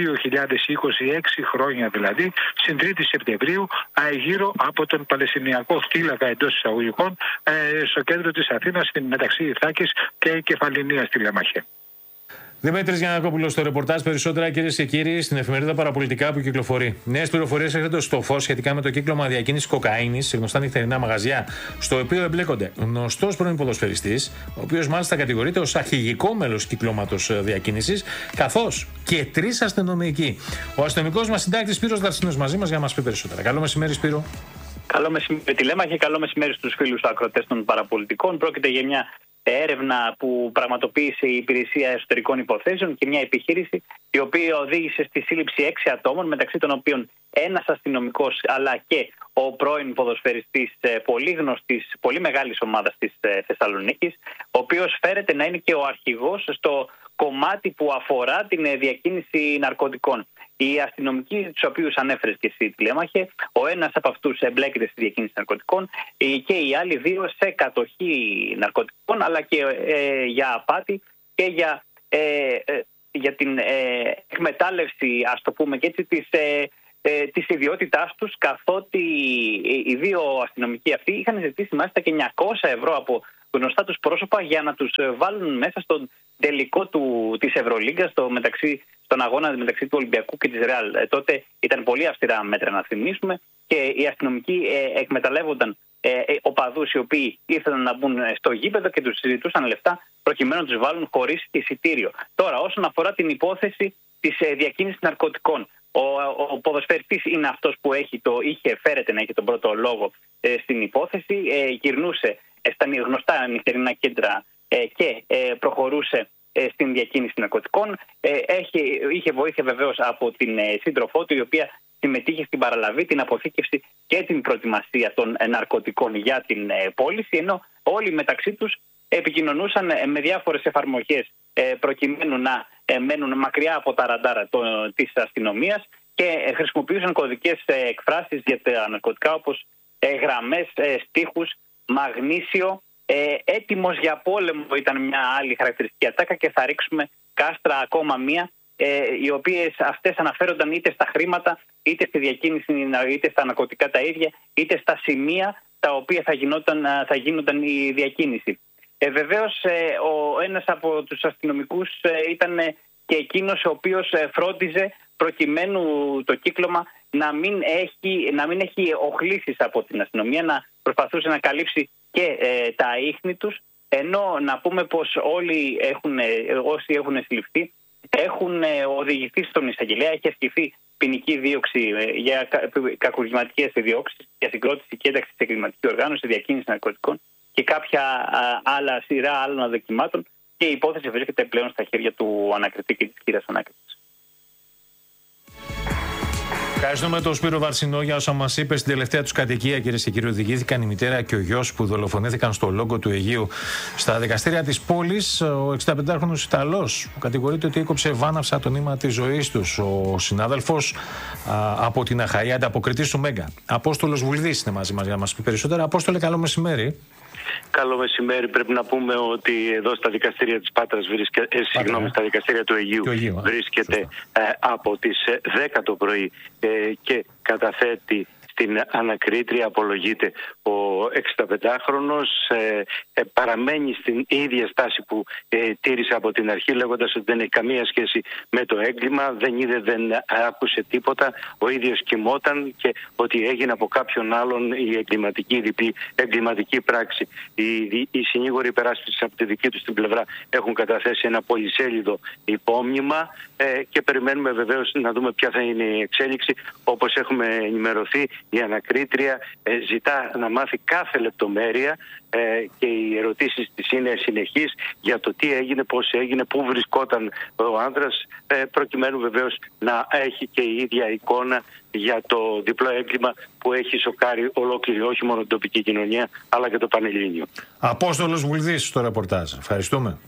[SPEAKER 23] 2026 χρόνια, δηλαδή στην 3η Σεπτεμβρίου, γύρω από τον Παλαιστινιακό φύλακα εντός εισαγωγικών στο κέντρο της Αθήνας, μεταξύ Ιθάκης και Κεφαληνίας στη Λεμαχέ.
[SPEAKER 3] Δημήτρης Γιαννακόπουλος, στο ρεπορτάζ περισσότερα, κυρίες και κύριοι, στην εφημερίδα Παραπολιτικά που κυκλοφορεί. Νέες πληροφορίες έρχονται στο φως σχετικά με το κύκλωμα διακίνησης κοκαίνης σε γνωστά νυχτερινά μαγαζιά, στο οποίο εμπλέκονται γνωστός πρώην ποδοσφαιριστής, ο οποίος μάλιστα κατηγορείται ως αρχηγικό μέλος κυκλώματος διακίνησης, καθώς και 3 αστυνομικοί. Ο αστυνομικός μας συντάκτης Σπύρος Δαρσίνος μαζί μας για να μας πει περισσότερα. Καλό μεσημέρι, Σπύρο.
[SPEAKER 25] Καλό μεσημέρι, Τηλέμαχε. Καλό μεσημέρι στους φίλους ακροατές των Παραπολιτικών. Πρόκειται για μια
[SPEAKER 2] έρευνα που πραγματοποίησε η Υπηρεσία Εσωτερικών Υποθέσεων και μια επιχείρηση η οποία οδήγησε στη σύλληψη 6 ατόμων, μεταξύ των οποίων ένας αστυνομικός αλλά και ο πρώην ποδοσφαιριστής πολύ γνωστής, πολύ μεγάλης ομάδας της Θεσσαλονίκης, ο οποίος φέρεται να είναι και ο αρχηγός στο κομμάτι που αφορά την διακίνηση ναρκωτικών. Οι αστυνομικοί, τους οποίους ανέφερες και εσύ, Τηλέμαχε, ο ένας από αυτούς εμπλέκεται στη διακίνηση ναρκωτικών και οι άλλοι δύο σε κατοχή ναρκωτικών, αλλά και για απάτη και για την εκμετάλλευση, ας το πούμε και έτσι, της ιδιότητάς τους, καθότι οι δύο αστυνομικοί αυτοί είχαν ζητήσει μάλιστα και 900 ευρώ από γνωστά τους πρόσωπα για να τους βάλουν μέσα στον τελικό της Ευρωλίγκας, στον αγώνα μεταξύ του Ολυμπιακού και της Ρεάλ. Τότε ήταν πολύ αυστηρά μέτρα, να θυμίσουμε, και οι αστυνομικοί εκμεταλλεύονταν οπαδούς οι οποίοι ήθελαν να μπουν στο γήπεδο και τους συζητούσαν λεφτά προκειμένου να τους βάλουν χωρίς εισιτήριο. Τώρα, όσον αφορά την υπόθεση της διακίνησης ναρκωτικών, ο ποδοσφαιριστής είναι αυτός που φέρεται να έχει τον πρώτο λόγο στην υπόθεση, γυρνούσε στα γνωστά νυχτερινά κέντρα και προχωρούσε στην διακίνηση ναρκωτικών. Είχε βοήθεια βεβαίως από την σύντροφό του, η οποία συμμετείχε στην παραλαβή, την αποθήκευση και την προετοιμασία των ναρκωτικών για την πώληση, ενώ όλοι μεταξύ τους επικοινωνούσαν με διάφορες εφαρμογές προκειμένου να μένουν μακριά από τα ραντάρα της αστυνομίας και χρησιμοποιούσαν κωδικές εκφράσεις για τα ναρκωτικά, όπως γραμμές, στίχους, μαγνήσιο. Έτοιμος για πόλεμο ήταν μια άλλη χαρακτηριστική ατάκα, και θα ρίξουμε κάστρα ακόμα μία, οι οποίες αυτές αναφέρονταν είτε στα χρήματα, είτε στη διακίνηση, είτε στα ναρκωτικά τα ίδια, είτε στα σημεία τα οποία θα γίνονταν η διακίνηση. Βεβαίως, ένας από τους αστυνομικούς ήταν και εκείνος ο οποίος φρόντιζε προκειμένου το κύκλωμα να μην έχει οχλήσεις από την αστυνομία, να προσπαθούσε να καλύψει και τα ίχνη τους, ενώ να πούμε πως όσοι έχουν συλληφθεί έχουν οδηγηθεί στον εισαγγελέα, έχει ασκηθεί ποινική δίωξη για κακουργηματικές διώξεις, για συγκρότηση και ένταξη σε εγκληματική οργάνωση, διακίνηση ναρκωτικών και κάποια σειρά άλλων αδικημάτων, και η υπόθεση βρίσκεται πλέον στα χέρια του ανακριτή και της κύριας ανάκριτης.
[SPEAKER 3] Ευχαριστούμε τον Σπύρο Βαρσινό για όσα μας είπε. Στην τελευταία τους κατοικία, κυρίες και κύριοι, οδηγήθηκαν η μητέρα και ο γιος που δολοφονήθηκαν στο Λόγκο του Αιγείου στα δικαστήρια της πόλης. Ο 65χρονος Ιταλός, που κατηγορείται ότι έκοψε βάναυσα το νήμα της ζωής τους. Ο συνάδελφος από την Αχαΐα, ανταποκριτής του Μέγκα, Απόστολος Βουλδής, είναι μαζί μας για να μας πει περισσότερα. Απόστολε, καλό μεσημέρι.
[SPEAKER 4] Καλό μεσημέρι. Πρέπει να πούμε ότι εδώ στα δικαστήρια της Πάτρας στα δικαστήρια του Αιγείου βρίσκεται από τις 10 το πρωί και καταθέτει την ανακρίτρια, απολογείται ο 65χρονος, παραμένει στην ίδια στάση που τήρησε από την αρχή, λέγοντας ότι δεν έχει καμία σχέση με το έγκλημα, δεν είδε, δεν άκουσε τίποτα, ο ίδιος κοιμόταν και ότι έγινε από κάποιον άλλον η διπλή εγκληματική πράξη. Οι συνήγοροι υπεράσπισης από τη δική τους την πλευρά έχουν καταθέσει ένα πολυσέλιδο υπόμνημα και περιμένουμε βεβαίως να δούμε ποια θα είναι η εξέλιξη. Όπως έχουμε ενημερωθεί, η ανακρίτρια ζητά να μάθει κάθε λεπτομέρεια και οι ερωτήσεις της είναι συνεχείς για το τι έγινε, πώς έγινε, πού βρισκόταν ο άνδρας, προκειμένου βεβαίως να έχει και η ίδια εικόνα για το διπλό έγκλημα που έχει σοκάρει ολόκληρη όχι μόνο την τοπική κοινωνία αλλά και το Πανελλήνιο.
[SPEAKER 3] Απόστολος Βουλδής στο ρεπορτάζ. Ευχαριστούμε.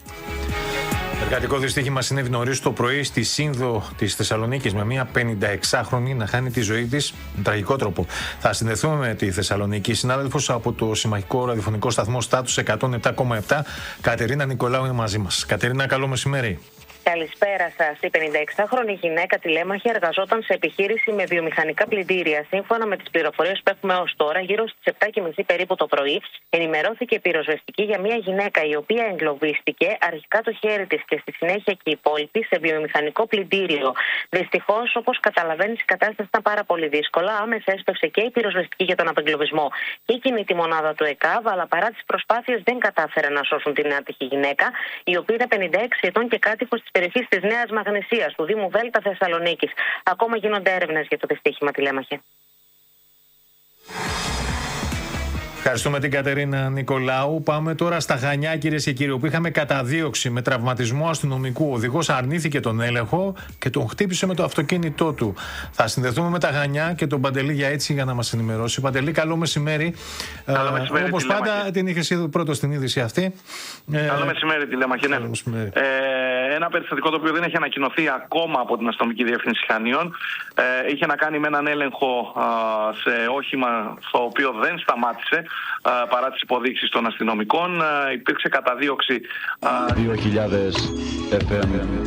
[SPEAKER 3] Εργατικό δυστύχημα συνέβη νωρίς το πρωί στη Σύνδο της Θεσσαλονίκης με μια 56χρονη να χάνει τη ζωή της με τραγικό τρόπο. Θα συνδεθούμε με τη Θεσσαλονίκη. Συνάδελφος από το συμμαχικό ραδιοφωνικό σταθμό Στάτους 107,7, Κατερίνα Νικολάου, είναι μαζί μας. Κατερίνα, καλό μεσημέρι.
[SPEAKER 12] Καλησπέρα σας. Η 56χρονη γυναίκα Τηλέμαχη εργαζόταν σε επιχείρηση με βιομηχανικά πλυντήρια. Σύμφωνα με τις πληροφορίες που έχουμε ως τώρα, γύρω στις 7:30 περίπου το πρωί, ενημερώθηκε η πυροσβεστική για μια γυναίκα η οποία εγκλωβίστηκε, αρχικά το χέρι της και στη συνέχεια και η υπόλοιπη, σε βιομηχανικό πλυντήριο. Δυστυχώς, όπως καταλαβαίνεις, η κατάσταση ήταν πάρα πολύ δύσκολα. Άμεσα έσπευσε και η πυροσβεστική για τον απεγκλωβισμό και η κινητή μονάδα του ΕΚΑΒ, αλλά παρά τις προσπάθειες δεν κατάφεραν να σώσουν την άτυχη γυναίκα, η οποία ήταν 56 ετών και κάτοικος της περιοχής της Νέας Μαγνησίας, του Δήμου Βέλτα Θεσσαλονίκης. Ακόμα γίνονται έρευνες για το δυστύχημα, Τηλέμαχε.
[SPEAKER 3] Ευχαριστούμε την Κατερίνα Νικολάου. Πάμε τώρα στα Χανιά, κυρίες και κύριοι, όπου είχαμε καταδίωξη με τραυματισμό αστυνομικού. Ο οδηγός αρνήθηκε τον έλεγχο και τον χτύπησε με το αυτοκίνητό του. Θα συνδεθούμε με τα Χανιά και τον Παντελή Γιαΐτσι για να μας ενημερώσει. Παντελή, καλό μεσημέρι. Όπως πάντα, την είχες ήδη πρώτο στην είδηση αυτή.
[SPEAKER 13] Καλό μεσημέρι, Τηλέμαχε. Ένα περιστατικό το οποίο δεν έχει ανακοινωθεί ακόμα από την Αστυνομική Διεύθυνση Χανίων. Είχε να κάνει με έναν έλεγχο σε όχημα στο οποίο δεν σταμάτησε παρά τις υποδείξεις των αστυνομικών. Υπήρξε καταδίωξη
[SPEAKER 21] 2000 FM.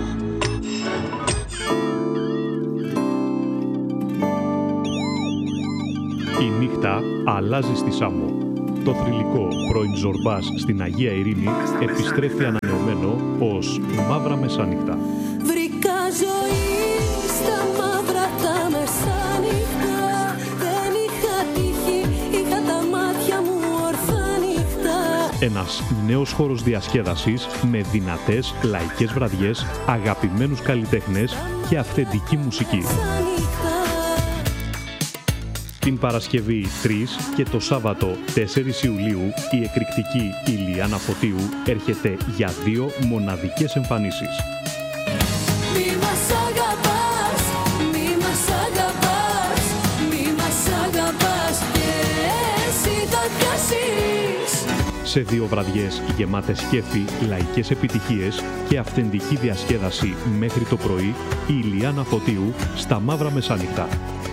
[SPEAKER 14] Η νύχτα αλλάζει στη Σάμο. Το θρυλικό πρώην Ζορμπάς στην Αγία Ειρήνη επιστρέφει ανανεωμένο ως Μαύρα Μεσάνυχτα.
[SPEAKER 16] Βρήκα ζωή στα μαύρα τα μεσάνυχτα. Δεν είχα τύχη, είχα τα μάτια μου ορθά νύχτα.
[SPEAKER 14] Ένας νέος χώρος διασκέδασης με δυνατές λαϊκές βραδιές, αγαπημένους καλλιτέχνες και αυθεντική μουσική. Την Παρασκευή 3 και το Σάββατο 4 Ιουλίου η εκρηκτική Ηλιάνα Φωτίου έρχεται για 2 μοναδικές εμφανίσεις.
[SPEAKER 16] Μη μας αγαπάς, μη μας αγαπάς, μη μας αγαπάς και εσύ θα πιάσεις.
[SPEAKER 14] Σε 2 βραδιές γεμάτες κέφι, λαϊκές επιτυχίες και αυθεντική διασκέδαση μέχρι το πρωί, η Ηλιάνα Φωτίου στα Μαύρα Μεσάνυχτα.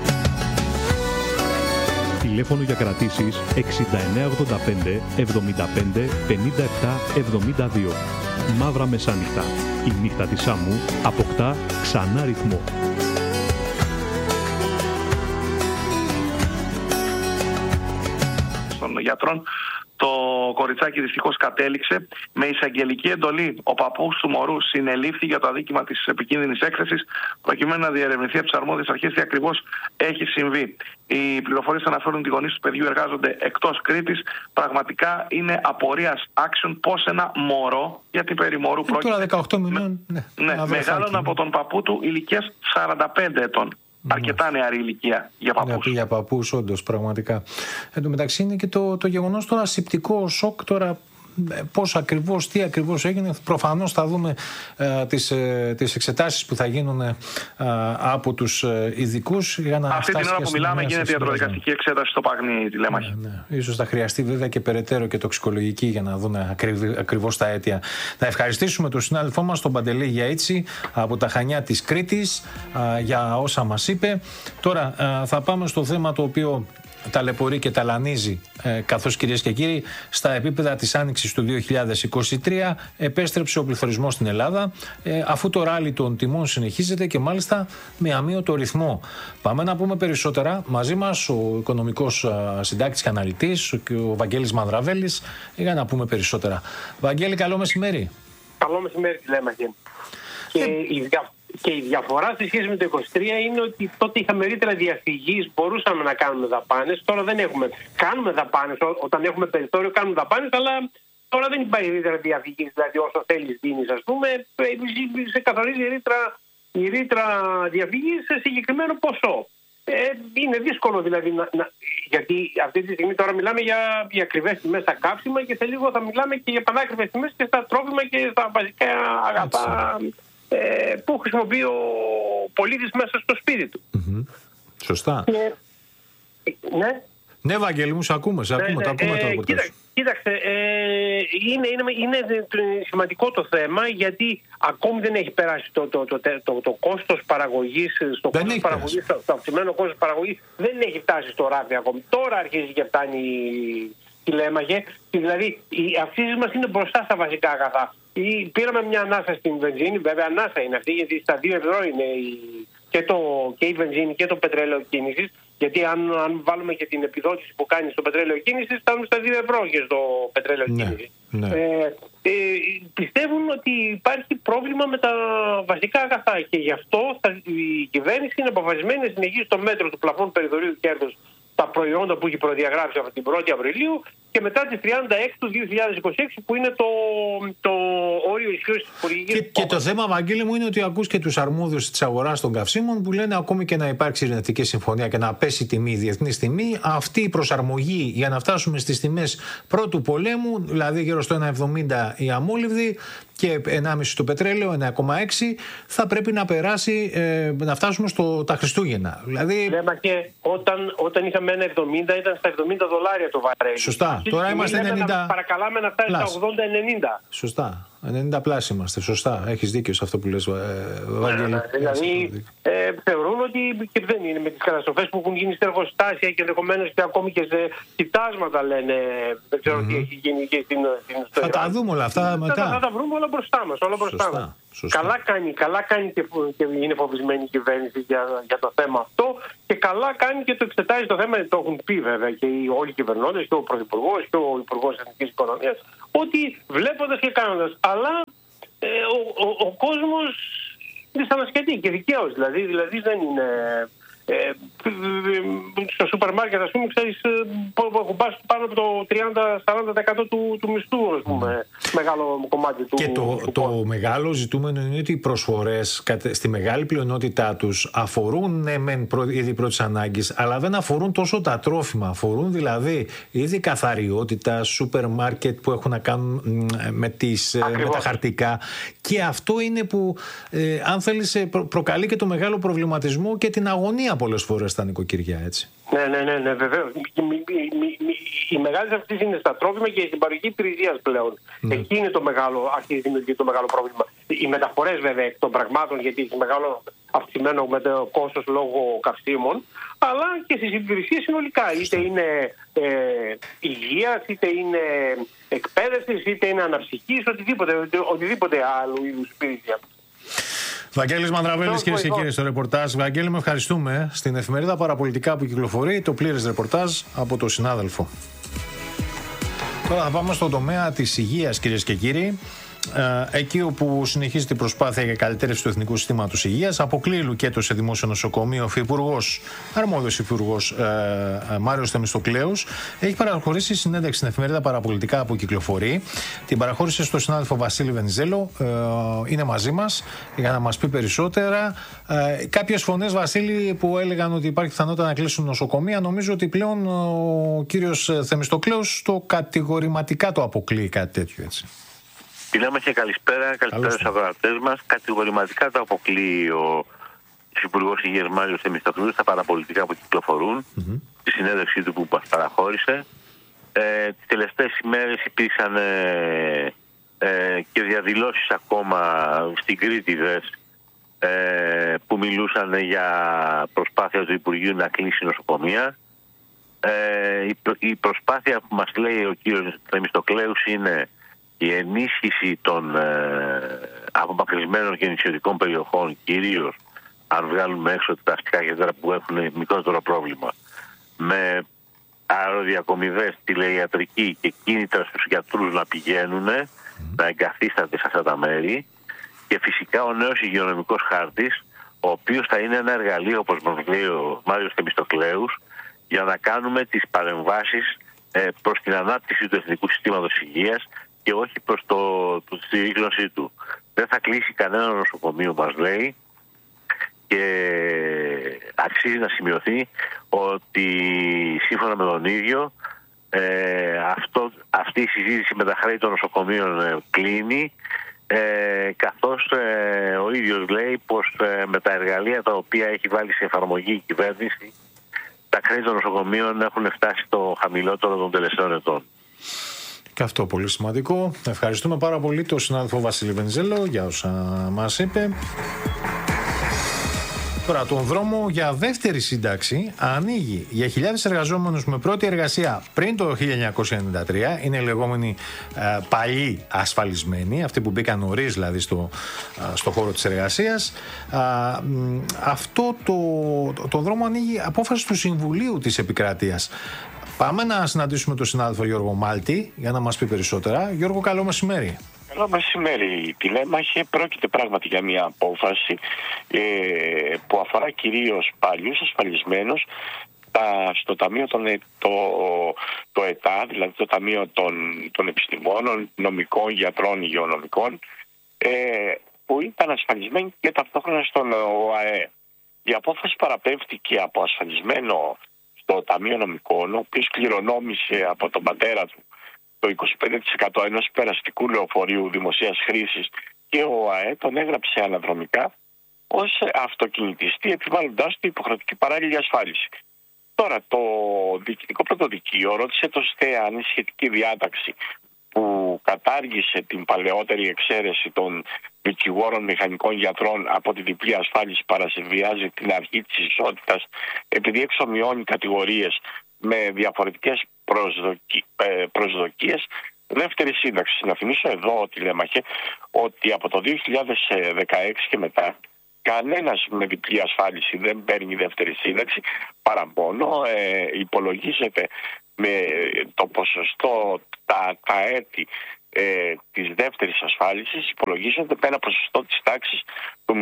[SPEAKER 14] Τηλέφωνο για κρατήσεις 6985 75 57 72. Μαύρα Μεσάνυχτα. Η νύχτα της Σάμου αποκτά ξανά ρυθμό.
[SPEAKER 13] Των γιατρών, το κοριτσάκι δυστυχώς κατέληξε με εισαγγελική εντολή. Ο παππούς του μωρού συνελήφθη για το αδίκημα της επικίνδυνης έκθεσης, προκειμένου να διερευνηθεί από τις αρμόδιες αρχές τι ακριβώς έχει συμβεί. Οι πληροφορίες αναφέρουν ότι οι γονείς του παιδιού εργάζονται εκτός Κρήτης. Πραγματικά είναι απορίας άξιων πώς ένα μωρό, γιατί περί μωρού πρόκειται.
[SPEAKER 3] Τώρα 18 μηνών.
[SPEAKER 13] Μεγάλων από τον παππού του ηλικίας 45 ετών. Αρκετά νεαρή ηλικία για παππούς.
[SPEAKER 3] Για παππούς, όντως, πραγματικά. Εν τω μεταξύ είναι και το γεγονός τώρα ασηπτικό σοκ τώρα. Πώς ακριβώς, τι ακριβώς έγινε. Προφανώς θα δούμε τις εξετάσεις που θα γίνουν από τους ειδικούς για να
[SPEAKER 13] αυτή την ώρα που μιλάμε γίνεται ιατροδικαστική εξέταση στο Παγνί, Τηλέμαχε.
[SPEAKER 3] Ίσως θα χρειαστεί βέβαια και περαιτέρω και τοξικολογική για να δούμε ακριβώς τα αίτια. Να ευχαριστήσουμε τον συνάδελφό μας, τον Παντελή Γιαΐτσι από τα Χανιά της Κρήτης για όσα μας είπε. Τώρα θα πάμε στο θέμα το οποίο ταλαιπωρεί και ταλανίζει, καθώς, κυρίες και κύριοι, στα επίπεδα της άνοιξης του 2023 επέστρεψε ο πληθωρισμός στην Ελλάδα, αφού το ράλι των τιμών συνεχίζεται και μάλιστα με αμείωτο ρυθμό. Πάμε να πούμε περισσότερα. Μαζί μας ο οικονομικός συντάκτης και αναλυτής, ο Βαγγέλης Μανδραβέλης, για να πούμε περισσότερα. Βαγγέλη, καλό μεσημέρι.
[SPEAKER 17] Καλό μεσημέρι, Τηλέμαχε. Και η διαφορά στη σχέση με το 2023 είναι ότι τότε είχαμε ρήτρα διαφυγής, μπορούσαμε να κάνουμε δαπάνες. Τώρα δεν έχουμε. Κάνουμε δαπάνες. Όταν έχουμε περιθώριο, κάνουμε δαπάνες, αλλά τώρα δεν υπάρχει ρήτρα διαφυγής. Δηλαδή, όσο θέλεις, δίνεις, ας πούμε. Σε καθορίζει η ρήτρα διαφυγής σε συγκεκριμένο ποσό. Είναι δύσκολο δηλαδή γιατί αυτή τη στιγμή τώρα μιλάμε για ακριβές τιμές στα καύσιμα και σε λίγο θα μιλάμε και για πανάκριβες τιμές και στα τρόφιμα και στα βασικά αγαθά που χρησιμοποιεί ο πολίτης μέσα στο σπίτι του.
[SPEAKER 3] Σωστά.
[SPEAKER 17] Ναι.
[SPEAKER 3] Ναι, Βαγγέλη μου, σε ακούμε, το ακούμε το ρεπορτάζ.
[SPEAKER 17] Κοίταξε, είναι σημαντικό το θέμα, γιατί ακόμη δεν έχει περάσει το κόστος παραγωγής, το αυξημένο κόστος παραγωγής δεν έχει φτάσει στο ράφι ακόμη. Τώρα αρχίζει και φτάνει τη Λέμαχε. Δηλαδή, οι αυξήσεις μας είναι μπροστά στα βασικά αγαθά. Πήραμε μια ανάσα στην βενζίνη, βέβαια ανάσα είναι αυτή, γιατί στα 2 ευρώ είναι και η βενζίνη και το πετρέλαιο κίνησης. Γιατί αν βάλουμε και την επιδότηση που κάνει στο πετρέλαιο κίνησης, φτάνουμε στα 2 ευρώ και στο πετρέλαιο κίνησης. Ναι. Πιστεύουν ότι υπάρχει πρόβλημα με τα βασικά αγαθά και γι' αυτό η κυβέρνηση είναι αποφασισμένη να συνεχίσει το μέτρο του πλαφών περιθωρίου κέρδους τα προϊόντα που έχει προδιαγράψει από την 1η Απριλίου και μετά τις 36 του 2026 που είναι το όριο ισχύως της χορηγικής.
[SPEAKER 3] Και το θέμα, Βαγγέλη μου, είναι ότι ακούς και τους αρμόδιους της αγοράς των καυσίμων που λένε ακόμη και να υπάρξει ειρηνευτική συμφωνία και να πέσει η τιμή, η διεθνής τιμή, αυτή η προσαρμογή για να φτάσουμε στις τιμές πρώτου πολέμου, δηλαδή γύρω στο 1,70 η αμόλυβδη και 1,5 το πετρέλαιο, 1,6, θα πρέπει να περάσει, να φτάσουμε τα Χριστούγεννα. Δηλαδή...
[SPEAKER 17] Λέμε και όταν είχαμε 1,70 ήταν στα $70 το βαρέλι.
[SPEAKER 3] Σωστά. Τώρα είμαστε 90.
[SPEAKER 17] Παρακαλάμε να φτάσει στα 80-90.
[SPEAKER 3] Σωστά. 90 πλάς είμαστε. Σωστά. Έχεις δίκιο σε αυτό που λες, Βαγγέλη.
[SPEAKER 17] Δηλαδή θεωρούν ότι και δεν είναι με τις καταστροφές που έχουν γίνει στα εργοστάσια και ενδεχομένως και ακόμη και σε κοιτάσματα λένε. Δεν ξέρω τι έχει γίνει και στην ιστορία.
[SPEAKER 3] Θα τα δούμε όλα αυτά μετά.
[SPEAKER 17] Θα τα βρούμε όλα μπροστά μας. Καλά κάνει και είναι φοβισμένη η κυβέρνηση για το θέμα αυτό και καλά κάνει και το εξετάζει το θέμα. Το έχουν πει βέβαια και όλοι οι κυβερνώντες και ο Πρωθυπουργός και ο Υπουργός Εθνικής Οικονομίας ότι βλέποντας και κάνοντας. Αλλά ο κόσμος δυσανασχετεί και δικαίως δηλαδή δεν είναι... στο σούπερ μάρκετ, ας πούμε, ξέρεις, έχουν πάει πάνω από το 30-40% του μισθού, ας πούμε, μεγάλο κομμάτι του.
[SPEAKER 3] Και το μεγάλο ζητούμενο είναι ότι οι προσφορές στη μεγάλη πλειονότητά τους αφορούν είδη πρώτης ανάγκης, αλλά δεν αφορούν τόσο τα τρόφιμα. Αφορούν δηλαδή είδη καθαριότητα, σούπερ μάρκετ που έχουν να κάνουν με τα χαρτικά. Και αυτό είναι που, αν θέλεις, προκαλεί και το μεγάλο προβληματισμό και την αγωνία πολλές φορές στα νοικοκυριά, έτσι.
[SPEAKER 17] Ναι, βεβαίως. Οι μεγάλες αυτές είναι στα τρόφιμα και στην παροχή υπηρεσίας πλέον. Εκεί είναι αρχίζει δημιουργεί το μεγάλο πρόβλημα. Οι μεταφορές βέβαια εκ των πραγμάτων, γιατί έχει μεγάλο αυξημένο κόστος λόγω καυσίμων, αλλά και στις υπηρεσίες συνολικά. Είτε είναι υγείας, είτε είναι εκπαίδευσης, είτε είναι αναψυχής, οτιδήποτε άλλου είδους υπηρεσία.
[SPEAKER 3] Βαγγέλης Μανδραβέλης, κυρίες και κύριοι, στο ρεπορτάζ. Βαγγέλη, με ευχαριστούμε. Στην εφημερίδα Παραπολιτικά που κυκλοφορεί το πλήρες ρεπορτάζ από τον συνάδελφο. Τώρα θα πάμε στον τομέα της υγείας, κυρίες και κύριοι. Εκεί όπου συνεχίζεται η προσπάθεια για καλυτέρευση του Εθνικού Συστήματος Υγείας, αποκλείει λουκέτο σε δημόσιο νοσοκομείο ο αρμόδιος υφυπουργός Μάριος Θεμιστοκλέους έχει παραχωρήσει συνέντευξη στην εφημερίδα Παραπολιτικά που κυκλοφορεί. Την παραχώρησε στο συνάδελφο Βασίλη Βενιζέλο. Είναι μαζί μας για να μας πει περισσότερα. Κάποιες φωνές, Βασίλη, που έλεγαν ότι υπάρχει πιθανότητα να κλείσουν νοσοκομεία, νομίζω ότι πλέον ο κύριος Θεμιστοκλέους το κατηγορηματικά το αποκλείει κάτι τέτοιο, έτσι.
[SPEAKER 1] Τηλέμαχε, καλησπέρα στους αγορατές μας. Κατηγορηματικά το αποκλείει ο Υφυπουργός Υγείας Μάριος Θεμιστοκλέους στα Παραπολιτικά που κυκλοφορούν, τη συνέντευξή του που μας παραχώρησε. Τις τελευταίες ημέρες υπήρξαν και διαδηλώσεις ακόμα στην Κρήτη που μιλούσαν για προσπάθεια του Υπουργείου να κλείσει νοσοκομεία. Η προσπάθεια που μας λέει ο κύριος Θεμιστοκλέους είναι η ενίσχυση των απομακρυσμένων και νησιωτικών περιοχών, κυρίως αν βγάλουμε έξω τα αστικά κέντρα που έχουν μικρότερο πρόβλημα, με αεροδιακομιδές, τηλεϊατρική και κίνητρα στους γιατρούς να πηγαίνουν, να εγκαθίστανται σε αυτά τα μέρη, και φυσικά ο νέος υγειονομικός χάρτης, ο οποίος θα είναι ένα εργαλείο, όπως μας λέει ο Μάριος Θεμιστοκλέους, για να κάνουμε τις παρεμβάσεις προς την ανάπτυξη του Εθνικού Συστήματος Υγείας και όχι προς τη ρίγνωσή του. Δεν θα κλείσει κανένα νοσοκομείο, μας λέει, και αξίζει να σημειωθεί ότι σύμφωνα με τον ίδιο αυτή η συζήτηση με τα χρέη των νοσοκομείων κλείνει, καθώς ο ίδιος λέει πως με τα εργαλεία τα οποία έχει βάλει σε εφαρμογή η κυβέρνηση, τα χρέη των νοσοκομείων έχουν φτάσει στο χαμηλότερο των τελευταίων ετών.
[SPEAKER 3] Και αυτό πολύ σημαντικό. Ευχαριστούμε πάρα πολύ τον συνάδελφο Βασίλη Βενιζέλο για όσα μας είπε. Τώρα, τον δρόμο για δεύτερη σύνταξη ανοίγει για χιλιάδες εργαζόμενους με πρώτη εργασία πριν το 1993. Είναι οι λεγόμενοι παλιοί ασφαλισμένοι, αυτοί που μπήκαν νωρίς δηλαδή στο χώρο της εργασίας. Αυτό το δρόμο ανοίγει απόφαση του Συμβουλίου της Επικρατείας. Πάμε να συναντήσουμε τον συνάδελφο Γιώργο Μάλτη για να μας πει περισσότερα. Γιώργο, καλό μεσημέρι.
[SPEAKER 9] Καλό μεσημέρι, Τηλέμαχε. Πρόκειται πράγματι για μια απόφαση που αφορά κυρίως παλιούς ασφαλισμένους στο Ταμείο το ΕΤΑ, δηλαδή το Ταμείο των Επιστημόνων, Νομικών, Γιατρών, Υγειονομικών, που ήταν ασφαλισμένοι και ταυτόχρονα στον ΟΑΕ. Η απόφαση παραπέμφθηκε από ασφαλισμένο στο Ταμείο Νομικών, ο οποίος κληρονόμησε από τον πατέρα του το 25% ενός περαστικού λεωφορείου δημοσίας χρήσης και ο ΟΑΕ τον έγραψε αναδρομικά ως αυτοκινητιστή, επιβάλλοντάς του υποχρεωτική παράλληλη ασφάλιση. Τώρα, το Διοικητικό Πρωτοδικείο ρώτησε το ΣΤΕ αν η σχετική διάταξη που κατάργησε την παλαιότερη εξαίρεση των δικηγόρων μηχανικών γιατρών από τη διπλή ασφάλιση παραβιάζει την αρχή της ισότητας, επειδή εξομοιώνει κατηγορίες με διαφορετικές προσδοκίες δεύτερη σύνταξη. Να θυμίσω εδώ, Τηλέμαχε, ότι από το 2016 και μετά κανένας με διπλή ασφάλιση δεν παίρνει δεύτερη σύνταξη, παρά μόνο υπολογίζεται με το ποσοστό, τα έτη της δεύτερης ασφάλισης υπολογίζονται με ένα ποσοστό της τάξης του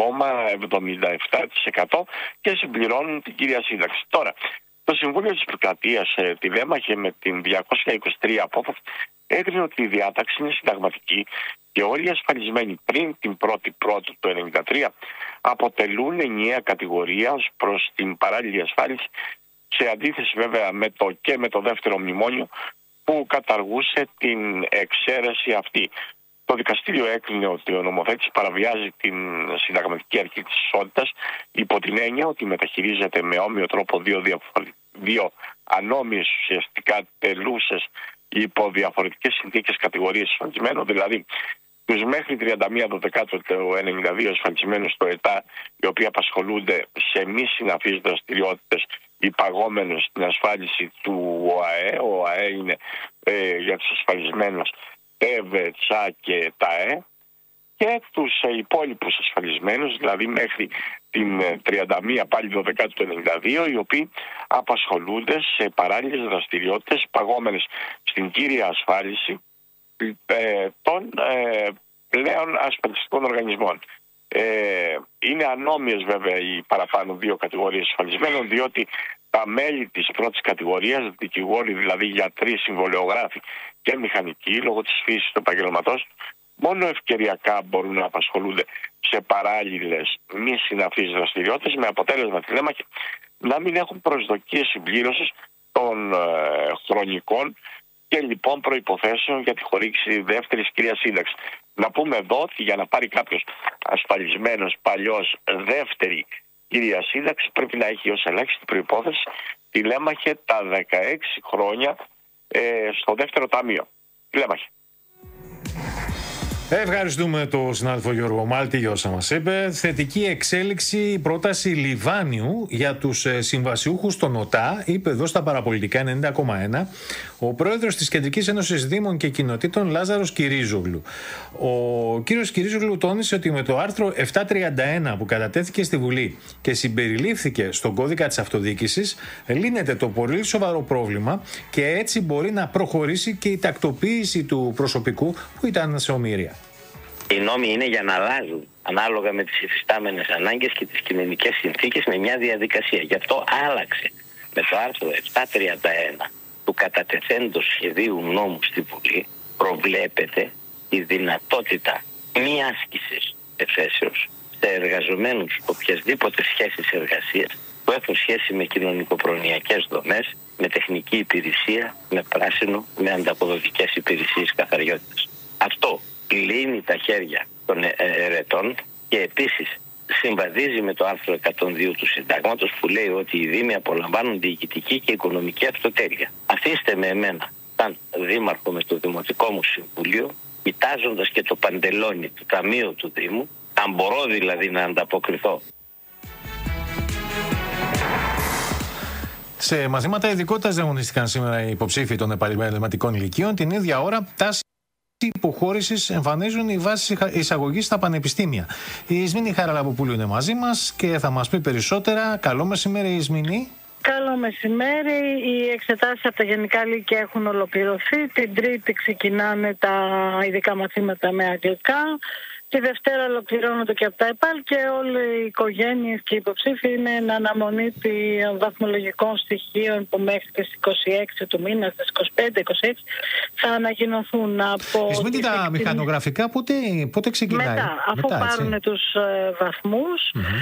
[SPEAKER 9] 0,77% και συμπληρώνουν την κύρια σύνταξη. Τώρα, το Συμβούλιο της Επικρατείας, Τηλέμαχε, με την 223 απόφαση έκρινε ότι η διάταξη είναι συνταγματική και όλοι οι ασφαλισμένοι πριν την 1η Πρώτου του 1993 αποτελούν ενιαία κατηγορία ως προς την παράλληλη ασφάλιση, σε αντίθεση βέβαια με το δεύτερο μνημόνιο που καταργούσε την εξαίρεση αυτή. Το δικαστήριο έκρινε ότι ο νομοθέτης παραβιάζει την συνταγματική αρχή της ισότητας υπό την έννοια ότι μεταχειρίζεται με όμοιο τρόπο δύο ανώμοιες ουσιαστικά τελούσες υπό διαφορετικές συνθήκες κατηγορίες ασφαλισμένων, δηλαδή τους μέχρι 31 του 1992 ασφαλισμένους στο ΕΤΑ, οι οποίοι απασχολούνται σε μη συναφείς δραστηριότητες υπαγόμενες στην ασφάλιση του ΟΑΕ. Ο ΟΑΕ είναι για τους ασφαλισμένους ΤΕΒ, ΤΣΑ και ΤΑΕ, και τους υπόλοιπους ασφαλισμένους, δηλαδή μέχρι την 31 πάλι 12 του 1992, οι οποίοι απασχολούνται σε παράλληλες δραστηριότητες υπαγόμενες στην κύρια ασφάλιση των πλέον ασφαλιστικών οργανισμών. Είναι ανώμοιες βέβαια οι παραπάνω δύο κατηγορίες ασφαλισμένων, διότι τα μέλη της πρώτης κατηγορίας, δικηγόροι δηλαδή, γιατροί, συμβολεογράφοι και μηχανικοί, λόγω της φύσης του επαγγελματός, μόνο ευκαιριακά μπορούν να απασχολούνται σε παράλληλες μη συναφείς δραστηριότητες, με αποτέλεσμα, Τηλέμαχε, να μην έχουν προσδοκίες συμπλήρωσης των χρονικών και λοιπόν προϋποθέσεων για τη χορήγηση δεύτερης κυρίας σύνταξης. Να πούμε εδώ ότι για να πάρει κάποιος ασφαλισμένος παλιός δεύτερη κυρία σύνταξη πρέπει να έχει ως ελάχιστη προϋπόθεση, Τηλέμαχε, τα 16 χρόνια στο δεύτερο ταμείο. Τηλέμαχε.
[SPEAKER 3] Ευχαριστούμε τον συνάδελφο Γιώργο Μάλτη για όσα μας είπε. Θετική εξέλιξη, πρόταση Λιβάνιου για τους συμβασιούχους των ΟΤΑ, είπε εδώ στα παραπολιτικά 90,1 ο πρόεδρος της Κεντρικής Ένωσης Δήμων και Κοινοτήτων Λάζαρος Κυρίζογλου. Ο κύριος Κυρίζογλου τόνισε ότι με το άρθρο 731 που κατατέθηκε στη Βουλή και συμπεριλήφθηκε στον κώδικα της αυτοδιοίκησης, λύνεται το πολύ σοβαρό πρόβλημα και έτσι μπορεί να προχωρήσει και η τακτοποίηση του προσωπικού που ήταν σε ομήρια.
[SPEAKER 10] Οι νόμοι είναι για να αλλάζουν ανάλογα με τις υφιστάμενες ανάγκες και τις κοινωνικές συνθήκες με μια διαδικασία. Γι' αυτό άλλαξε με το άρθρο 731 του κατατεθέντος σχεδίου νόμου στη Βουλή, προβλέπεται η δυνατότητα μη άσκησης ευθέσεως σε εργαζομένους οποιασδήποτε σχέσεις εργασίας που έχουν σχέση με κοινωνικοπρονοιακές δομές, με τεχνική υπηρεσία, με πράσινο, με ανταποδοτικές υπηρεσίες καθαριότητας. Αυτό λύνει τα χέρια των ερετών και επίσης συμβαδίζει με το άρθρο 102 του Συντάγματος που λέει ότι οι Δήμοι απολαμβάνουν διοικητική και οικονομική αυτοτέλεια. Αφήστε με εμένα, σαν δήμαρχο με το Δημοτικό μου Συμβούλιο, κοιτάζοντας και το παντελόνι του Ταμείου του Δήμου, αν μπορώ δηλαδή να ανταποκριθώ.
[SPEAKER 3] Σε μαθήματα ειδικότητας διαγωνίστηκαν σήμερα οι υποψήφοι των επαγγελματικών ηλικίων. Την ίδια ώρα, τάση υποχώρησης εμφανίζουν οι βάσεις εισαγωγής στα πανεπιστήμια. Η Ισμήνη Χαραλαμποπούλου είναι μαζί μας και θα μας πει περισσότερα. Καλό μεσημέρι, Ισμήνη.
[SPEAKER 18] Καλό μεσημέρι. Οι εξετάσεις από τα γενικά λύκεια έχουν ολοκληρωθεί. Την Τρίτη ξεκινάνε τα ειδικά μαθήματα με αγγλικά. Τη Δευτέρα ολοκληρώνονται και από τα ΕΠΑΛ και όλοι οι οικογένειες και οι υποψήφοι είναι εν αναμονή των βαθμολογικών στοιχείων που μέχρι τις 26 του μήνα, στις 25-26 θα ανακοινωθούν από...
[SPEAKER 3] Εσμήτη, τα μηχανογραφικά πότε ξεκινάει?
[SPEAKER 18] Μετά, αφού πάρουν τους βαθμούς,